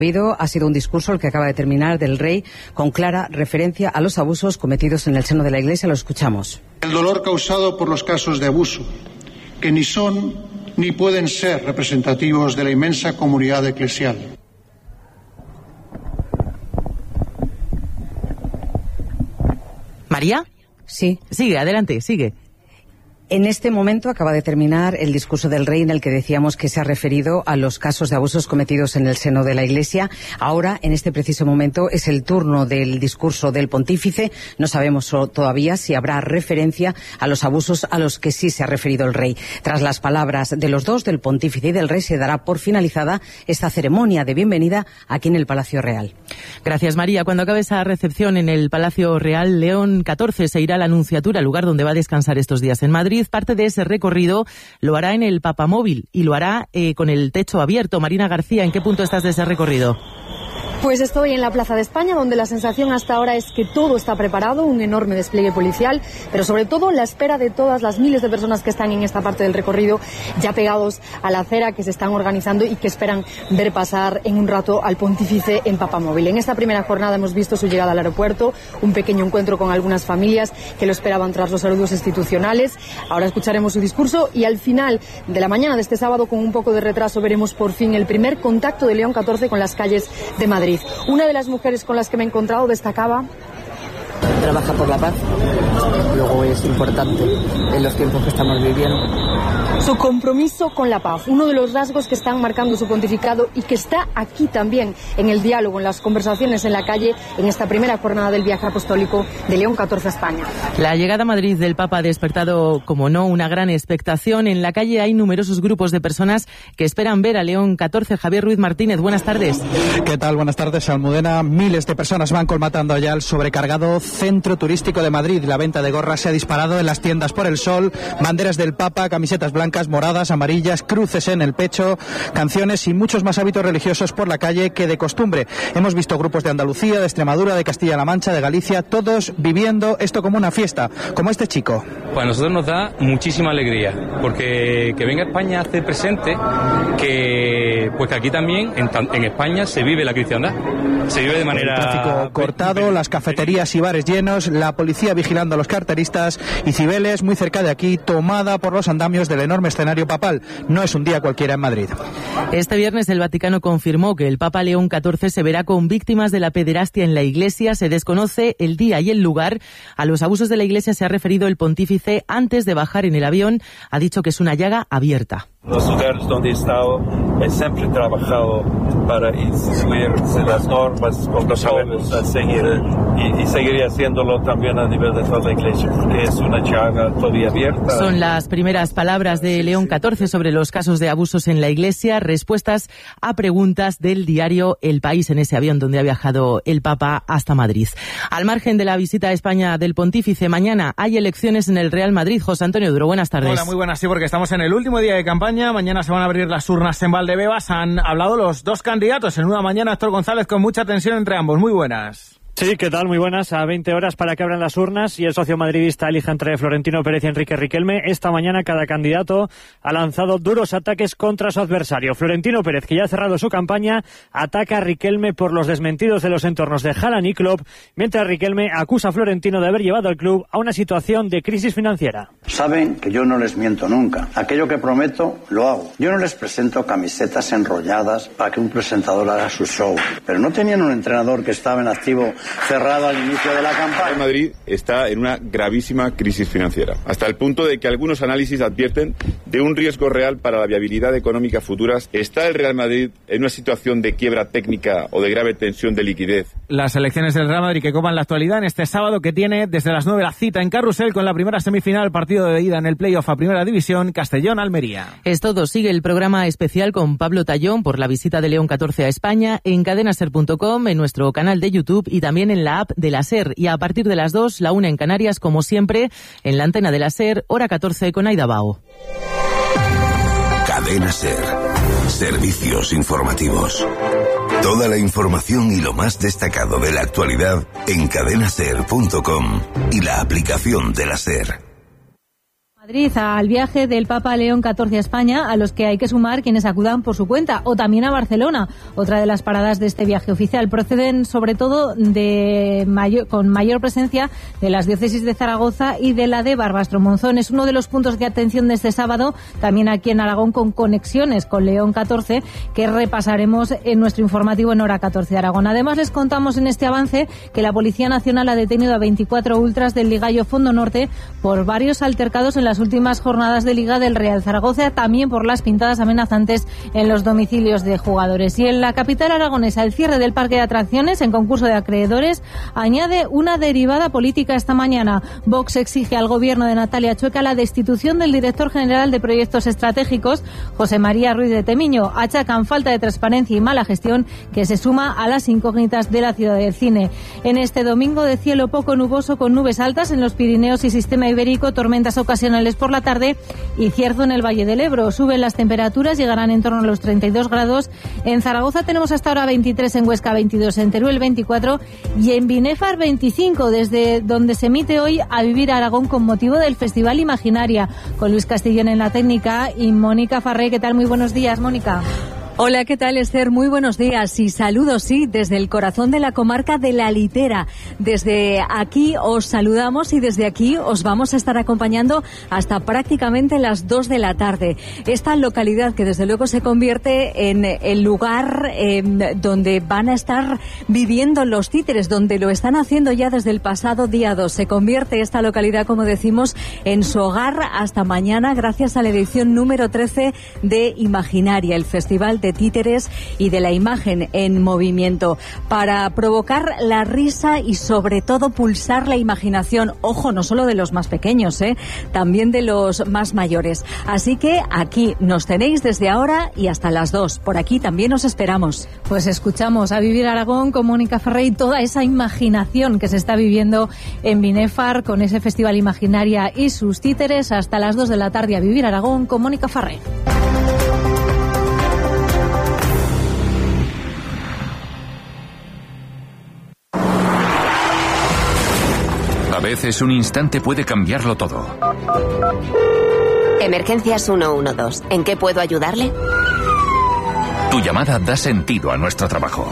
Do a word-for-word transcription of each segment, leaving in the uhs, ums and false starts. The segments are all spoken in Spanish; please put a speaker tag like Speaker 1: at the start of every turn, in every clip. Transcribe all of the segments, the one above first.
Speaker 1: Ha sido un discurso el que acaba de terminar del rey con clara referencia a los abusos cometidos en el seno de la Iglesia. Lo escuchamos.
Speaker 2: El dolor causado por los casos de abuso, que ni son ni pueden ser representativos de la inmensa comunidad eclesial.
Speaker 3: ¿María?
Speaker 1: Sí.
Speaker 3: Sigue, adelante, sigue.
Speaker 1: En este momento acaba de terminar el discurso del rey en el que decíamos que se ha referido a los casos de abusos cometidos en el seno de la Iglesia. Ahora, en este preciso momento, es el turno del discurso del pontífice. No sabemos todavía si habrá referencia a los abusos a los que sí se ha referido el rey. Tras las palabras de los dos, del pontífice y del rey, se dará por finalizada esta ceremonia de bienvenida aquí en el Palacio Real.
Speaker 3: Gracias, María. Cuando acabe esa recepción en el Palacio Real, León catorce se irá a la Anunciatura, lugar donde va a descansar estos días en Madrid. Parte de ese recorrido lo hará en el Papamóvil y lo hará eh, con el techo abierto. Marina García, ¿en qué punto estás de ese recorrido?
Speaker 4: Pues estoy en la Plaza de España, donde la sensación hasta ahora es que todo está preparado, un enorme despliegue policial, pero sobre todo la espera de todas las miles de personas que están en esta parte del recorrido, ya pegados a la acera, que se están organizando y que esperan ver pasar en un rato al pontífice en Papamóvil. En esta primera jornada hemos visto su llegada al aeropuerto, un pequeño encuentro con algunas familias que lo esperaban tras los saludos institucionales. Ahora escucharemos su discurso y al final de la mañana de este sábado, con un poco de retraso, veremos por fin el primer contacto de León catorce con las calles de Madrid. Una de las mujeres con las que me he encontrado destacaba:
Speaker 5: trabaja por la paz, luego es importante en los tiempos que estamos viviendo.
Speaker 4: Su compromiso con la paz, uno de los rasgos que están marcando su pontificado y que está aquí también en el diálogo, en las conversaciones en la calle, en esta primera jornada del viaje apostólico de León catorce a España.
Speaker 3: La llegada a Madrid del Papa ha despertado, como no, una gran expectación. En la calle hay numerosos grupos de personas que esperan ver a León catorce. Javier Ruiz Martínez, buenas tardes.
Speaker 6: ¿Qué tal? Buenas tardes, Almudena. Miles de personas van colmatando ya el sobrecargado centro turístico de Madrid. La venta de gorras se ha disparado en las tiendas por el sol, banderas del Papa, camisetas blancas, moradas, amarillas, cruces en el pecho, canciones y muchos más hábitos religiosos por la calle que de costumbre. Hemos visto grupos de Andalucía, de Extremadura, de Castilla-La Mancha, de Galicia, todos viviendo esto como una fiesta, como este chico.
Speaker 7: Pues a nosotros nos da muchísima alegría, porque que venga España hace presente que pues que aquí también, en, en España, se vive la cristiandad. Se vive de manera...
Speaker 6: El tráfico cortado, las cafeterías y bares llenos, la policía vigilando a los carteristas y Cibeles, muy cerca de aquí, tomada por los andamios del enorme escenario papal. No es un día cualquiera en Madrid.
Speaker 3: Este viernes el Vaticano confirmó que el Papa León catorce se verá con víctimas de la pederastia en la Iglesia. Se desconoce el día y el lugar. A los abusos de la Iglesia se ha referido el pontífice antes de bajar en el avión. Ha dicho que es una llaga abierta.
Speaker 8: Los lugares donde he estado, he siempre trabajado para instituir las normas, protocolos a seguir, y, y seguiré haciéndolo también a nivel de toda la Iglesia, porque es una llaga todavía abierta.
Speaker 3: Son las primeras palabras de León catorce sobre los casos de abusos en la Iglesia, respuestas a preguntas del diario El País en ese avión donde ha viajado el Papa hasta Madrid. Al margen de la visita a España del pontífice, mañana hay elecciones en el Real Madrid. José Antonio Duro, buenas tardes.
Speaker 9: Hola, muy buenas, sí, porque estamos en el último día de campaña. Mañana se van a abrir las urnas en Valdebebas. Han hablado los dos candidatos en una mañana. Héctor González, con mucha tensión entre ambos. Muy buenas.
Speaker 10: Sí, ¿qué tal? Muy buenas. A veinte horas para que abran las urnas y el socio madridista elija entre Florentino Pérez y Enrique Riquelme. Esta mañana cada candidato ha lanzado duros ataques contra su adversario. Florentino Pérez, que ya ha cerrado su campaña, ataca a Riquelme por los desmentidos de los entornos de Haaland y Klopp, mientras Riquelme acusa a Florentino de haber llevado al club a una situación de crisis financiera.
Speaker 11: Saben que yo no les miento nunca. Aquello que prometo, lo hago. Yo no les presento camisetas enrolladas para que un presentador haga su show. Pero no tenían un entrenador que estaba en activo cerrado al inicio de la campaña.
Speaker 12: El Madrid está en una gravísima crisis financiera, hasta el punto de que algunos análisis advierten de un riesgo real para la viabilidad económica futuras. ¿Está el Real Madrid en una situación de quiebra técnica o de grave tensión de liquidez?
Speaker 9: Las elecciones del Real Madrid que copan la actualidad en este sábado, que tiene desde las nueve la cita en Carrusel con la primera semifinal, partido de ida en el playoff a Primera División, Castellón-Almería.
Speaker 3: Es todo. Sigue el programa especial con Pablo Tallón por la visita de León catorce a España en cadenaser punto com, en nuestro canal de YouTube y también en la app de la SER. Y a partir de las dos, la una en Canarias, como siempre, en la antena de la SER, hora catorce con Aida Bao.
Speaker 13: Cadena SER. Servicios informativos. Toda la información y lo más destacado de la actualidad en cadenaser punto com y la aplicación de la SER.
Speaker 14: Madrid al viaje del Papa León catorce a España, a los que hay que sumar quienes acudan por su cuenta, o también a Barcelona, otra de las paradas de este viaje oficial. Proceden sobre todo de mayor, con mayor presencia de las diócesis de Zaragoza y de la de Barbastro Monzón. Es uno de los puntos de atención de este sábado, también aquí en Aragón, con conexiones con León catorce, que repasaremos en nuestro informativo en Hora catorce de Aragón. Además, les contamos en este avance que la Policía Nacional ha detenido a veinticuatro ultras del Ligallo Fondo Norte por varios altercados en las últimas jornadas de Liga del Real Zaragoza, también por las pintadas amenazantes en los domicilios de jugadores. Y en la capital aragonesa, el cierre del parque de atracciones en concurso de acreedores añade una derivada política esta mañana. Vox exige al gobierno de Natalia Chueca la destitución del director general de proyectos estratégicos, José María Ruiz de Temiño. Achacan falta de transparencia y mala gestión, que se suma a las incógnitas de la ciudad del cine. En este domingo de cielo poco nuboso con nubes altas en los Pirineos y Sistema Ibérico, tormentas ocasionales por la tarde y cierzo en el Valle del Ebro. Suben las temperaturas, llegarán en torno a los treinta y dos grados. En Zaragoza tenemos hasta ahora veintitrés, en Huesca veintidós, en Teruel veinticuatro y en Binefar veinticinco, desde donde se emite hoy A Vivir Aragón con motivo del Festival Imaginaria, con Luis Castillón en la técnica y Mónica Farré. ¿Qué tal? Muy buenos días, Mónica.
Speaker 15: Hola, ¿qué tal, Esther? Muy buenos días y saludos, sí, desde el corazón de la comarca de La Litera. Desde aquí os saludamos y desde aquí os vamos a estar acompañando hasta prácticamente las dos de la tarde. Esta localidad que desde luego se convierte en el lugar eh, donde van a estar viviendo los títeres, donde lo están haciendo ya desde el pasado día dos. Se convierte esta localidad, como decimos, en su hogar hasta mañana, gracias a la edición número trece de Imaginaria, el Festival de Títeres y de la Imagen en Movimiento, para provocar la risa y sobre todo pulsar la imaginación, ojo, no solo de los más pequeños, ¿eh? También de los más mayores. Así que aquí nos tenéis desde ahora y hasta las dos. Por aquí también os esperamos.
Speaker 14: Pues escuchamos A Vivir Aragón con Mónica Ferré y toda esa imaginación que se está viviendo en Binefar con ese Festival Imaginaria y sus títeres. Hasta las dos de la tarde, A Vivir Aragón con Mónica Ferré.
Speaker 16: A veces un instante puede cambiarlo todo.
Speaker 17: Emergencias ciento doce. ¿En qué puedo ayudarle?
Speaker 16: Tu llamada da sentido a nuestro trabajo.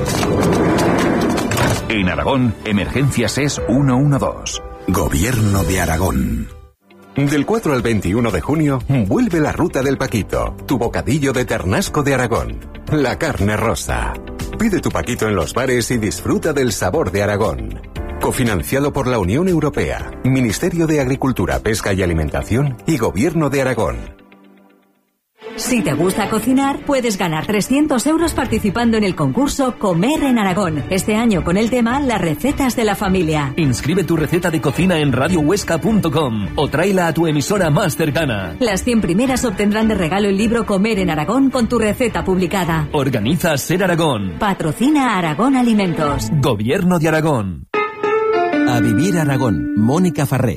Speaker 16: En Aragón, Emergencias es ciento doce.
Speaker 13: Gobierno de Aragón.
Speaker 18: Del cuatro al veintiuno de junio, vuelve la Ruta del Paquito, tu bocadillo de ternasco de Aragón. La carne rosa. Pide tu paquito en los bares y disfruta del sabor de Aragón. Cofinanciado por la Unión Europea, Ministerio de Agricultura, Pesca y Alimentación y Gobierno de Aragón.
Speaker 15: Si te gusta cocinar, puedes ganar trescientos euros participando en el concurso Comer en Aragón. Este año con el tema Las recetas de la familia.
Speaker 19: Inscribe tu receta de cocina en radio huesca punto com o tráela a tu emisora más cercana.
Speaker 15: Las cien primeras obtendrán de regalo el libro Comer en Aragón con tu receta publicada.
Speaker 19: Organiza Ser Aragón.
Speaker 15: Patrocina Aragón Alimentos.
Speaker 19: Gobierno de Aragón.
Speaker 20: A Vivir Aragón, Mónica Farré.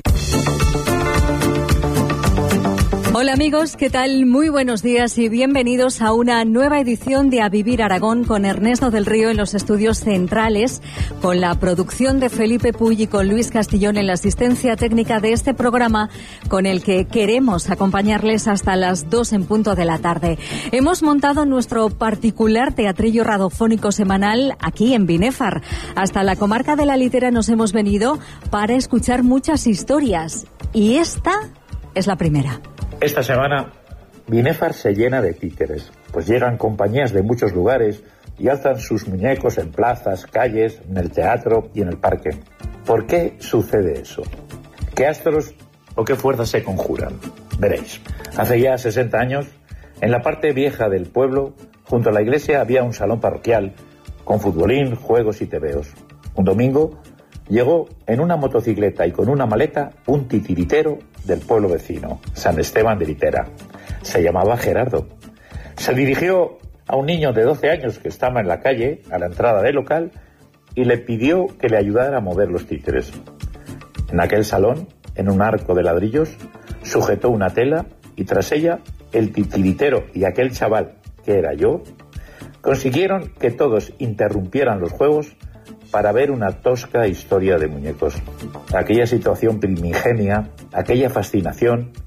Speaker 15: Hola amigos, ¿qué tal? Muy buenos días y bienvenidos a una nueva edición de A Vivir Aragón con Ernesto del Río en los estudios centrales, con la producción de Felipe Puy y con Luis Castillón en la asistencia técnica de este programa, con el que queremos acompañarles hasta las dos en punto de la tarde. Hemos montado nuestro particular teatrillo radiofónico semanal aquí en Binefar. Hasta la comarca de La Litera nos hemos venido para escuchar muchas historias y esta es la primera.
Speaker 21: Esta semana, Binefar se llena de títeres, pues llegan compañías de muchos lugares y alzan sus muñecos en plazas, calles, en el teatro y en el parque. ¿Por qué sucede eso? ¿Qué astros o qué fuerzas se conjuran? Veréis. Hace ya sesenta años, en la parte vieja del pueblo, junto a la iglesia, había un salón parroquial con futbolín, juegos y tebeos. Un domingo llegó en una motocicleta y con una maleta un titiritero del pueblo vecino, San Esteban de Litera. Se llamaba Gerardo. Se dirigió a un niño de doce años que estaba en la calle, a la entrada del local, y le pidió que le ayudara a mover los títeres. En aquel salón, en un arco de ladrillos, sujetó una tela y tras ella, el titiritero y aquel chaval, que era yo, consiguieron que todos interrumpieran los juegos para ver una tosca historia de muñecos. Aquella situación primigenia, aquella fascinación,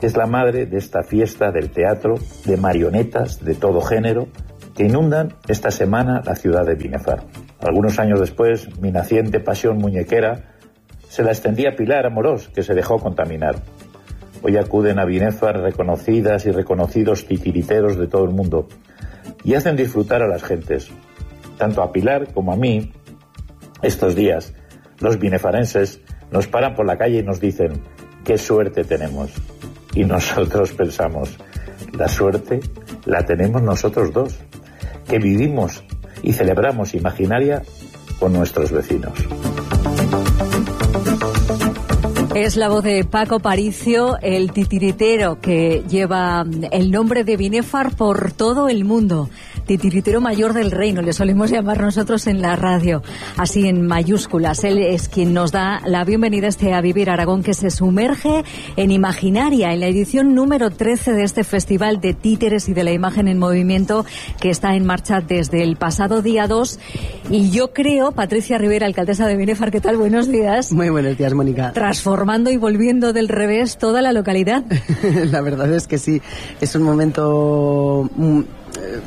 Speaker 21: que es la madre de esta fiesta del teatro de marionetas de todo género que inundan esta semana la ciudad de Binefar. Algunos años después, mi naciente pasión muñequera se la extendía a Pilar Amorós, que se dejó contaminar. Hoy acuden a Binefar reconocidas y reconocidos titiriteros de todo el mundo y hacen disfrutar a las gentes. Tanto a Pilar como a mí, estos días, los binefarenses nos paran por la calle y nos dicen: ¡qué suerte tenemos! Y nosotros pensamos: la suerte la tenemos nosotros dos, que vivimos y celebramos Imaginaria con nuestros vecinos.
Speaker 15: Es la voz de Paco Paricio, el titiritero que lleva el nombre de Binefar por todo el mundo. Titiritero mayor del reino, le solemos llamar nosotros en la radio, así en mayúsculas. Él es quien nos da la bienvenida a este A Vivir Aragón, que se sumerge en Imaginaria, en la edición número trece de este Festival de Títeres y de la Imagen en Movimiento, que está en marcha desde el pasado día dos. Y yo creo, Patricia Rivera, alcaldesa de Binefar, ¿qué tal? Buenos días.
Speaker 2: Muy buenos días, Mónica.
Speaker 15: Transformando y volviendo del revés toda la localidad.
Speaker 2: La verdad es que sí, es un momento mm, eh,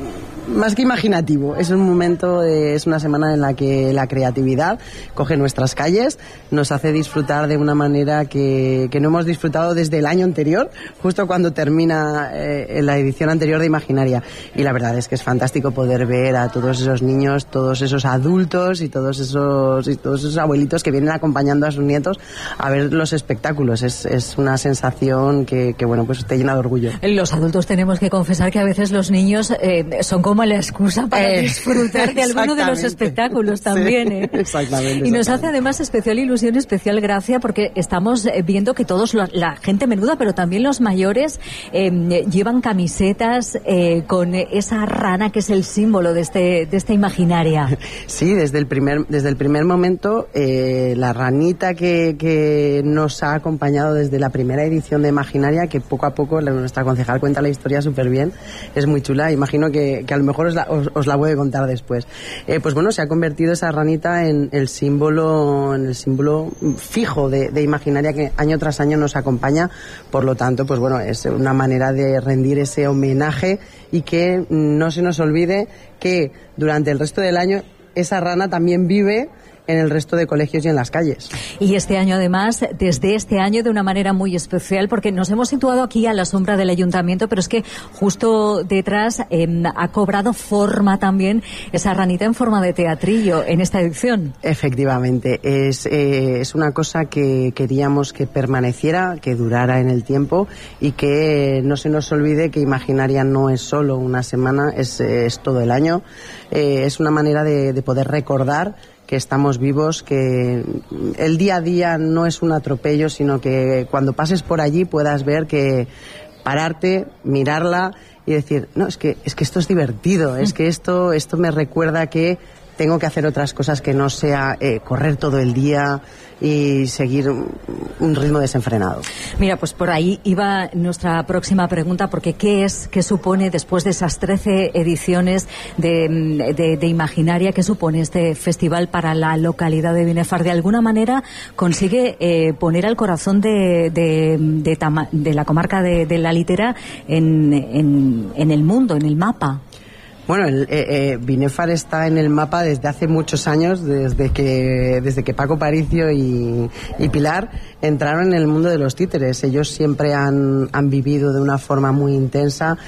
Speaker 2: más que imaginativo, es un momento, eh, es una semana en la que la creatividad coge nuestras calles, nos hace disfrutar de una manera que, que no hemos disfrutado desde el año anterior, justo cuando termina eh, la edición anterior de Imaginaria. Y la verdad es que es fantástico poder ver a todos esos niños, todos esos adultos y todos esos, y todos esos abuelitos que vienen acompañando a sus nietos a ver los espectáculos. Es, es una sensación que, que, bueno, pues te llena de orgullo.
Speaker 15: Los adultos tenemos que confesar que a veces los niños eh, son como la excusa para eh, disfrutar de alguno de los espectáculos también. Sí, ¿eh?
Speaker 2: Exactamente.
Speaker 15: Y nos hace además especial ilusión, especial gracia, porque estamos viendo que todos, la, la gente menuda, pero también los mayores, eh, llevan camisetas eh, con esa rana que es el símbolo de este de esta Imaginaria.
Speaker 2: Sí, desde el primer, desde el primer momento, eh, la ranita que, que nos ha acompañado desde la primera edición de Imaginaria, que poco a poco nuestra concejal cuenta la historia súper bien, es muy chula. Imagino que, que a lo mejor os la, os, os la voy a contar después. Eh, pues bueno, se ha convertido esa ranita en el símbolo, en el símbolo fijo de, de Imaginaria, que año tras año nos acompaña. Por lo tanto, pues bueno, es una manera de rendir ese homenaje y que no se nos olvide que durante el resto del año esa rana también vive en el resto de colegios y en las calles.
Speaker 15: Y este año, además, desde este año de una manera muy especial, porque nos hemos situado aquí a la sombra del ayuntamiento, pero es que justo detrás eh, ha cobrado forma también esa ranita en forma de teatrillo en esta edición.
Speaker 2: Efectivamente, es, eh, es una cosa que queríamos que permaneciera, que durara en el tiempo y que no se nos olvide que Imaginaria no es solo una semana, es, es todo el año. Eh, es una manera de, de poder recordar que estamos vivos, que el día a día no es un atropello, sino que cuando pases por allí puedas ver que pararte, mirarla y decir, no, es que es que esto es divertido, es que esto esto me recuerda que tengo que hacer otras cosas que no sea eh, correr todo el día y seguir un ritmo desenfrenado.
Speaker 15: Mira, pues por ahí iba nuestra próxima pregunta, porque ¿qué es, qué supone después de esas trece ediciones de, de, de Imaginaria, qué supone este festival para la localidad de Binefar? De alguna manera consigue eh, poner al corazón de, de, de, Tama, de la comarca de, de la Litera en, en, en el mundo, en el mapa.
Speaker 2: Bueno, el, eh, eh, Binefar está en el mapa desde hace muchos años, desde que desde que Paco Paricio y, y Pilar entraron en el mundo de los títeres. Ellos siempre han, han vivido de una forma muy intensa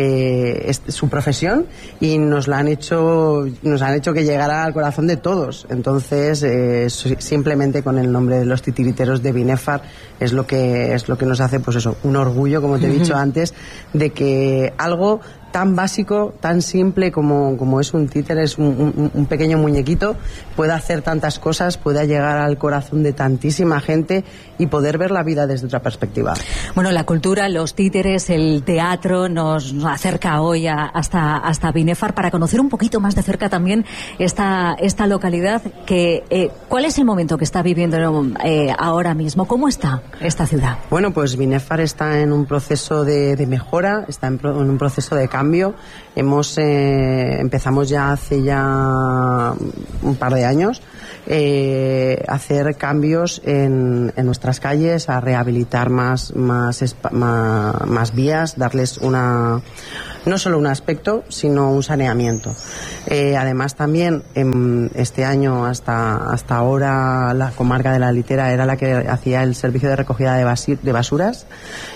Speaker 2: eh, este, su profesión y nos la han hecho nos han hecho que llegara al corazón de todos. Entonces, eh, simplemente con el nombre de los titiriteros de Binefar es lo que es lo que nos hace, pues eso, un orgullo, como te he dicho antes, de que algo tan básico, tan simple como, como es un títere, es un, un, un pequeño muñequito, pueda hacer tantas cosas, pueda llegar al corazón de tantísima gente y poder ver la vida desde otra perspectiva.
Speaker 15: Bueno, la cultura, los títeres, el teatro nos, nos acerca hoy a, hasta, hasta Binefar para conocer un poquito más de cerca también esta, esta localidad. Que, eh, ¿cuál es el momento que está viviendo eh, ahora mismo? ¿Cómo está esta ciudad?
Speaker 2: Bueno, pues Binefar está en un proceso de, de mejora, está en, pro, en un proceso de cambio. cambio. Hemos eh, empezamos ya hace ya un par de años eh, hacer cambios en, en nuestras calles, a rehabilitar más más, más más vías, darles una no solo un aspecto, sino un saneamiento. Eh, además también en este año hasta hasta ahora la comarca de la Litera era la que hacía el servicio de recogida de, basi, de basuras,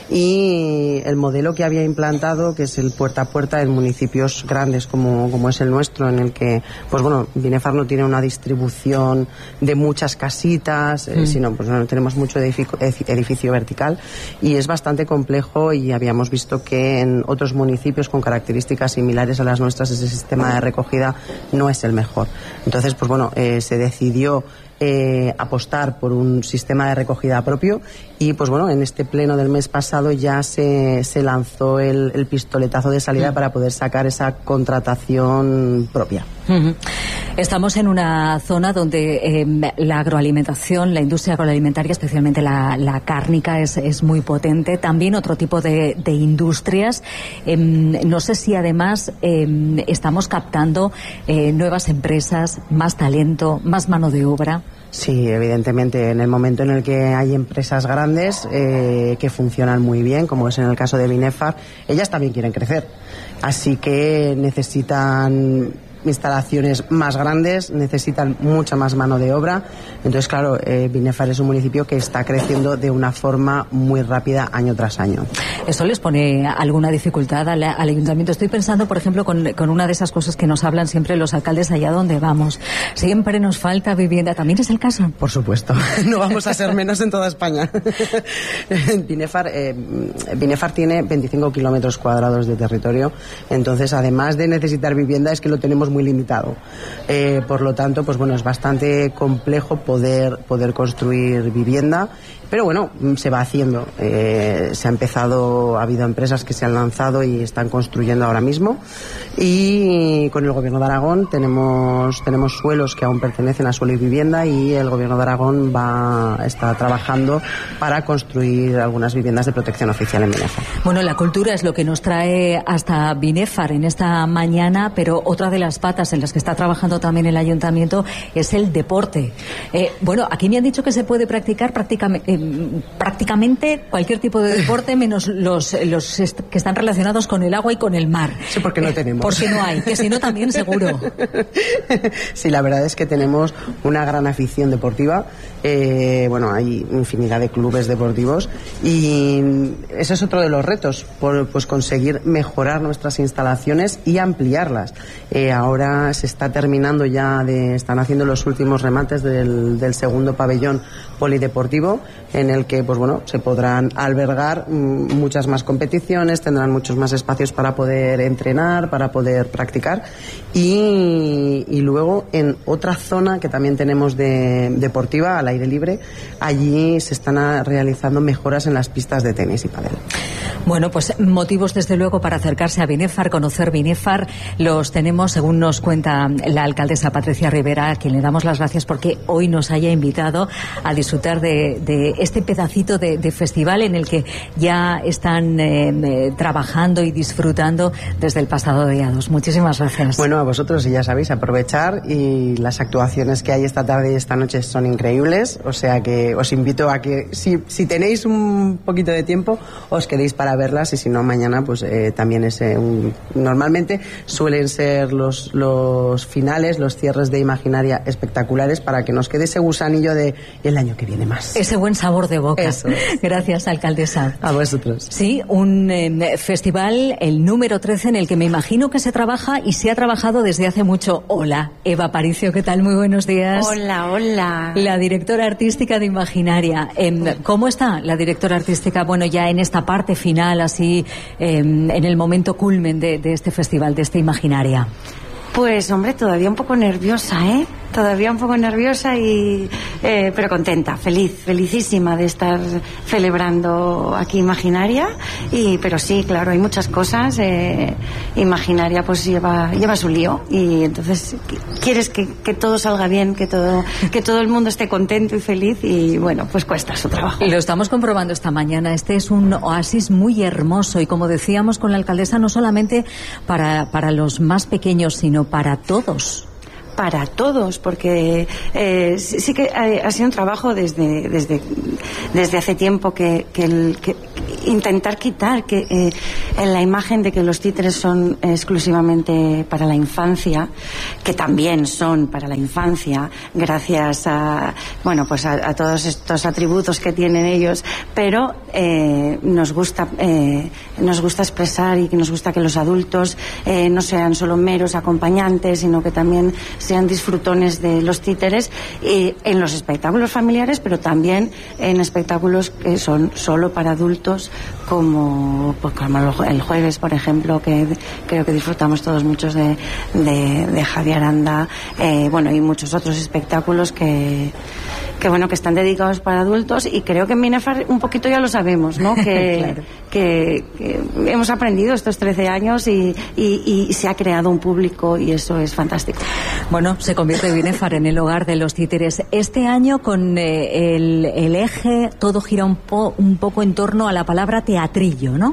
Speaker 2: y el modelo que había implantado, que es el puerta a puerta en municipios grandes como, como es el nuestro, en el que pues bueno, Binefar no tiene una distribución de muchas casitas, mm. eh, sino pues no tenemos mucho edificio, edificio vertical, y es bastante complejo, y habíamos visto que en otros municipios con características similares a las nuestras ese sistema de recogida no es el mejor. Entonces pues bueno, eh, se decidió Eh, apostar por un sistema de recogida propio, y pues bueno, en este pleno del mes pasado ya se, se lanzó el, el pistoletazo de salida mm. para poder sacar esa contratación propia.
Speaker 15: Mm-hmm. Estamos en una zona donde eh, la agroalimentación, la industria agroalimentaria, especialmente la, la cárnica, es, es muy potente. También otro tipo de, de industrias. Eh, no sé si además eh, estamos captando eh, nuevas empresas, más talento, más mano de obra.
Speaker 2: Sí, evidentemente, en el momento en el que hay empresas grandes eh, que funcionan muy bien, como es en el caso de Binefar, ellas también quieren crecer, así que necesitan instalaciones más grandes, necesitan mucha más mano de obra. Entonces, claro, eh, Binefar es un municipio que está creciendo de una forma muy rápida año tras año.
Speaker 15: ¿Eso les pone alguna dificultad al, al ayuntamiento? Estoy pensando, por ejemplo, con, con una de esas cosas que nos hablan siempre los alcaldes allá donde vamos. Siempre nos falta vivienda. ¿También es el caso?
Speaker 2: Por supuesto. No vamos a ser menos en toda España. Binefar, eh, Binefar tiene veinticinco kilómetros cuadrados de territorio. Entonces, además de necesitar vivienda, es que lo tenemos muy limitado. Eh, por lo tanto, pues bueno, es bastante complejo poder, poder construir vivienda. Pero bueno, se va haciendo. Eh, se ha empezado, ha habido empresas que se han lanzado y están construyendo ahora mismo. Y con el Gobierno de Aragón tenemos tenemos suelos que aún pertenecen a Suelo y Vivienda, y el Gobierno de Aragón va está trabajando para construir algunas viviendas de protección oficial en Binefar.
Speaker 15: Bueno, la cultura es lo que nos trae hasta Binefar en esta mañana, pero otra de las patas en las que está trabajando también el ayuntamiento es el deporte. Eh, bueno, aquí me han dicho que se puede practicar prácticamente, eh, prácticamente cualquier tipo de deporte, menos los, los que están relacionados con el agua y con el mar.
Speaker 2: Sí, porque no tenemos.
Speaker 15: Porque no hay, que si no también seguro.
Speaker 2: Sí, la verdad es que tenemos una gran afición deportiva. Eh, bueno, hay infinidad de clubes deportivos, y ese es otro de los retos, por, pues conseguir mejorar nuestras instalaciones y ampliarlas. Eh, ahora se está terminando ya, de, están haciendo los últimos remates del, del segundo pabellón polideportivo, en el que pues bueno, se podrán albergar mm, muchas más competiciones, tendrán muchos más espacios para poder entrenar, para poder practicar, y, y luego en otra zona que también tenemos de, deportiva, al aire libre, allí se están a, realizando mejoras en las pistas de tenis y pádel.
Speaker 15: Bueno, pues motivos desde luego para acercarse a Binefar, conocer Binefar, los tenemos, según nos cuenta la alcaldesa Patricia Rivera, a quien le damos las gracias porque hoy nos haya invitado a disfrutar de, de este pedacito de, de festival en el que ya están eh, eh, trabajando y disfrutando desde el pasado día dos. Muchísimas gracias.
Speaker 2: Bueno, a vosotros, y ya sabéis, aprovechar, y las actuaciones que hay esta tarde y esta noche son increíbles, o sea que os invito a que si, si tenéis un poquito de tiempo os quedéis para verlas, y si no, mañana pues eh, también es eh, un, normalmente suelen ser los, los finales, los cierres de Imaginaria espectaculares, para que nos quede ese gusanillo de el año que viene más.
Speaker 15: Ese buen sabor de boca.
Speaker 2: Eso es.
Speaker 15: Gracias, alcaldesa.
Speaker 2: A vosotros.
Speaker 15: Sí, un eh, festival, el número trece, en el que me imagino que se trabaja y se ha trabajado desde hace mucho. Hola, Eva Aparicio, ¿qué tal? Muy buenos días.
Speaker 1: Hola, hola.
Speaker 15: La directora artística de Imaginaria. Eh, ¿Cómo está la directora artística? Bueno, ya en esta parte final, así, eh, en el momento culmen de, de este festival, de este Imaginaria.
Speaker 1: Pues, hombre, todavía un poco nerviosa, ¿eh? todavía un poco nerviosa, y eh, pero contenta, feliz, felicísima de estar celebrando aquí Imaginaria. Y pero sí, claro, hay muchas cosas. Eh, Imaginaria pues lleva lleva su lío, y entonces quieres que, que todo salga bien, que todo que todo el mundo esté contento y feliz, y bueno, pues cuesta su trabajo.
Speaker 15: Lo estamos comprobando esta mañana. Este es un oasis muy hermoso, y como decíamos con la alcaldesa, no solamente para, para los más pequeños, sino para todos.
Speaker 1: Para todos, porque eh, sí, sí que ha, ha sido un trabajo desde desde desde hace tiempo que, que, el, que intentar quitar que eh, en la imagen de que los títeres son exclusivamente para la infancia, que también son para la infancia, gracias a bueno pues a, a todos estos atributos que tienen ellos, pero eh, nos gusta eh, nos gusta expresar, y que nos gusta que los adultos eh, no sean solo meros acompañantes, sino que también sean disfrutones de los títeres, y en los espectáculos familiares, pero también en espectáculos que son solo para adultos, como, pues, como el jueves, por ejemplo, que creo que disfrutamos todos muchos de, de, de Javi Aranda, eh, bueno, y muchos otros espectáculos que que bueno que están dedicados para adultos, y creo que en Binefar un poquito ya lo sabemos, ¿no? Que, claro. que, que hemos aprendido estos trece años, y, y, y se ha creado un público, y eso es fantástico.
Speaker 15: Bueno, se convierte Binefar en el hogar de los títeres. Este año, con eh, el, el eje, todo gira un, po, un poco en torno a la palabra teatrillo, ¿no?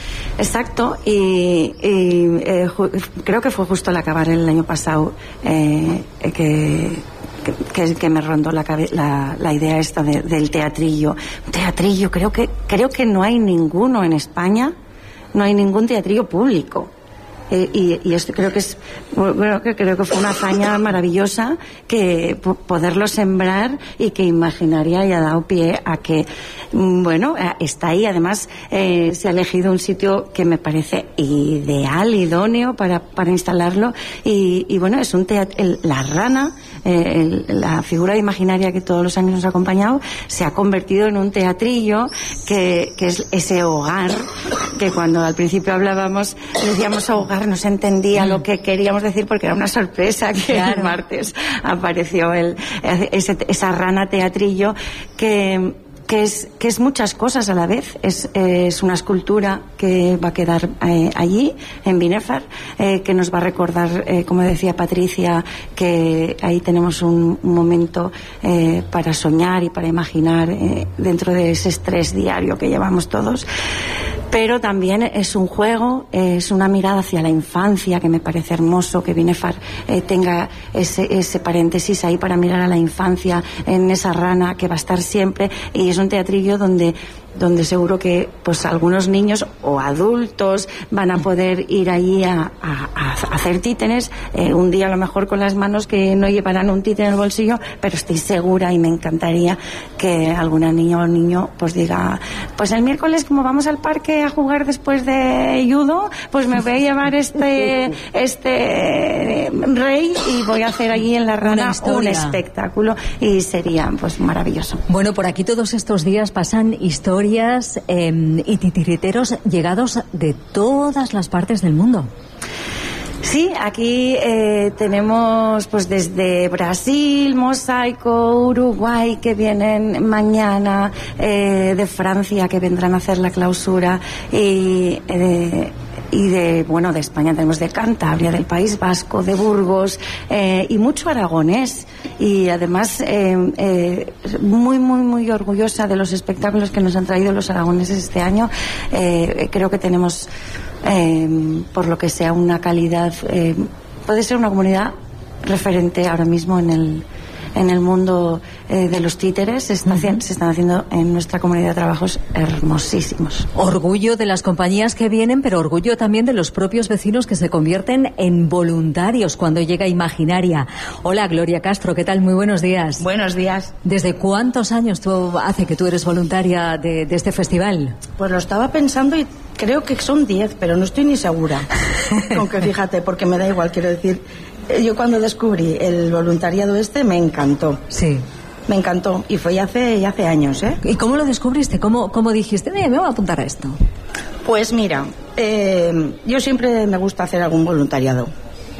Speaker 1: Exacto, y, y eh, ju- creo que fue justo al acabar el año pasado eh, que... Que, que me rondó la, la, la idea esta de, del teatrillo. Teatrillo, creo que creo que no hay ninguno en España, no hay ningún teatrillo público. Eh, y, y esto creo que es bueno, que creo que fue una hazaña maravillosa, que p- poderlo sembrar, y que Imaginaria haya dado pie a que bueno está ahí. Además eh, se ha elegido un sitio que me parece ideal, idóneo para para instalarlo, y, y bueno, es un teatro, el, la rana, eh, el, la figura de Imaginaria que todos los años nos ha acompañado, se ha convertido en un teatrillo que, que es ese hogar que cuando al principio hablábamos decíamos hogar, no se entendía mm. lo que queríamos decir, porque era una sorpresa que claro. el martes apareció el, ese, esa rana teatrillo que, que, es, que es muchas cosas a la vez. Es, es una escultura que va a quedar eh, allí, en Binefar, eh, que nos va a recordar, eh, como decía Patricia, que ahí tenemos un, un momento eh, para soñar y para imaginar eh, dentro de ese estrés diario que llevamos todos. Pero también es un juego, es una mirada hacia la infancia, que me parece hermoso que Binefar eh, tenga ese, ese paréntesis ahí para mirar a la infancia en esa rana que va a estar siempre. Y es un teatrillo donde donde seguro que pues algunos niños o adultos van a poder ir allí a, a, a hacer títeres, eh, un día a lo mejor con las manos que no llevarán un títere en el bolsillo, pero estoy segura y me encantaría que alguna niña o niño pues diga, pues el miércoles como vamos al parque a jugar después de judo, pues me voy a llevar este este rey y voy a hacer allí en la rana un espectáculo, y sería pues maravilloso.
Speaker 15: Bueno, por aquí todos estos días pasan historias Eh, y titiriteros llegados de todas las partes del mundo.
Speaker 1: Sí, aquí eh, tenemos pues desde Brasil, Mosaico, Uruguay, que vienen mañana, eh, de Francia, que vendrán a hacer la clausura, y eh, y de bueno de España tenemos de Cantabria, del País Vasco, de Burgos, eh, y mucho aragonés, y además eh, eh, muy muy muy orgullosa de los espectáculos que nos han traído los aragoneses este año. Eh, creo que tenemos eh, por lo que sea una calidad, eh, puede ser una comunidad referente ahora mismo en el en el mundo eh, de los títeres. Se, está, uh-huh. se están haciendo en nuestra comunidad trabajos hermosísimos.
Speaker 15: Orgullo de las compañías que vienen, pero orgullo también de los propios vecinos que se convierten en voluntarios cuando llega Imaginaria. Hola, Gloria Castro, ¿qué tal? Muy buenos días.
Speaker 22: Buenos días.
Speaker 15: ¿Desde cuántos años tú, hace que tú eres voluntaria de, de este festival?
Speaker 22: Pues lo estaba pensando y creo que son diez, pero no estoy ni segura. Aunque fíjate, porque me da igual, quiero decir, yo cuando descubrí el voluntariado este me encantó.
Speaker 15: Sí.
Speaker 22: Me encantó, y fue hace, hace años, ¿eh?
Speaker 15: ¿Y cómo lo descubriste? ¿Cómo, cómo dijiste, eh, me voy a apuntar a esto?
Speaker 22: Pues mira, eh, yo siempre me gusta hacer algún voluntariado.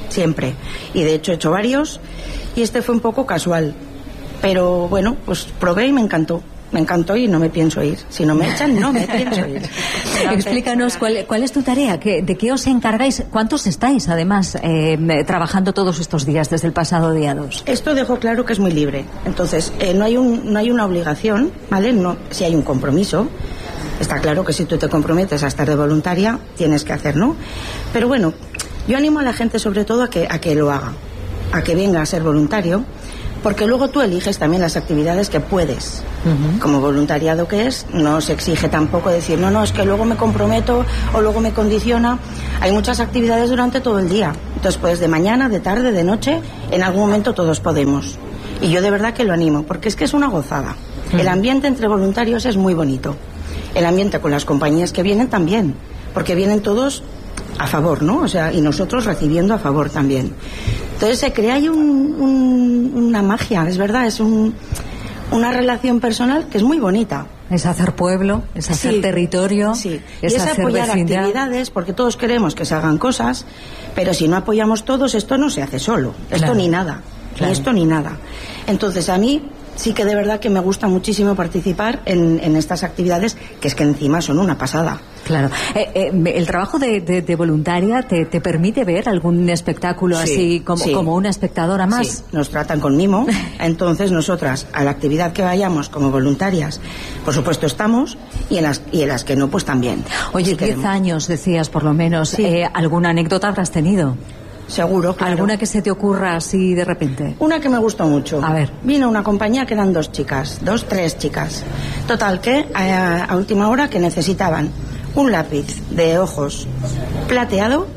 Speaker 22: siempre. Y de hecho he hecho varios y este fue un poco casual. Pero bueno, pues probé y me encantó. Me encantó y no me pienso ir. Si no me echan, no me pienso ir.
Speaker 15: Explícanos cuál, cuál es tu tarea, ¿Qué, de qué os encargáis, cuántos estáis además eh, trabajando todos estos días desde el pasado día dos.
Speaker 22: Esto dejo claro que es muy libre. Entonces, eh, no hay un, no hay una obligación, ¿vale? No, si hay un compromiso. Está claro que si tú te comprometes a estar de voluntaria, tienes que hacer, ¿no? Pero bueno, yo animo a la gente sobre todo a que, a que lo haga, a que venga a ser voluntario. Porque luego tú eliges también las actividades que puedes. Uh-huh. Como voluntariado que es, no se exige tampoco decir, no, no, es que luego me comprometo o luego me condiciona. Hay muchas actividades durante todo el día. Entonces, pues de mañana, de tarde, de noche, en algún momento todos podemos. Y yo de verdad que lo animo, porque es que es una gozada. Uh-huh. El ambiente entre voluntarios es muy bonito. El ambiente con las compañías que vienen también, porque vienen todos a favor, ¿no? O sea, y nosotros recibiendo a favor también. Entonces se crea ahí un, un, una magia, es verdad, es un, una relación personal que es muy bonita.
Speaker 15: Es hacer pueblo, es hacer sí, territorio,
Speaker 22: sí.
Speaker 15: es,
Speaker 22: y es
Speaker 15: hacer
Speaker 22: apoyar
Speaker 15: vecindad.
Speaker 22: Actividades, porque todos queremos que se hagan cosas, pero si no apoyamos todos, esto no se hace solo, esto claro. ni nada, claro. ni esto ni nada. Entonces a mí sí que de verdad que me gusta muchísimo participar en, en estas actividades, que es que encima son una pasada.
Speaker 15: Claro. Eh, eh, el trabajo de, de, de voluntaria te, te permite ver algún espectáculo sí, así como, sí. como una espectadora más.
Speaker 22: Sí, nos tratan con mimo. Entonces nosotras, a la actividad que vayamos como voluntarias, por supuesto estamos, y en las, y en las que no, pues también.
Speaker 15: Oye, si diez años decías por lo menos. Sí. Eh, ¿Alguna anécdota habrás tenido?
Speaker 22: Seguro, claro.
Speaker 15: ¿Alguna que se te ocurra así de repente?
Speaker 22: Una que me gustó mucho.
Speaker 15: A ver.
Speaker 22: Vino una compañía que eran dos chicas, dos, tres chicas. Total, que a, a última hora que necesitaban un lápiz de ojos plateado,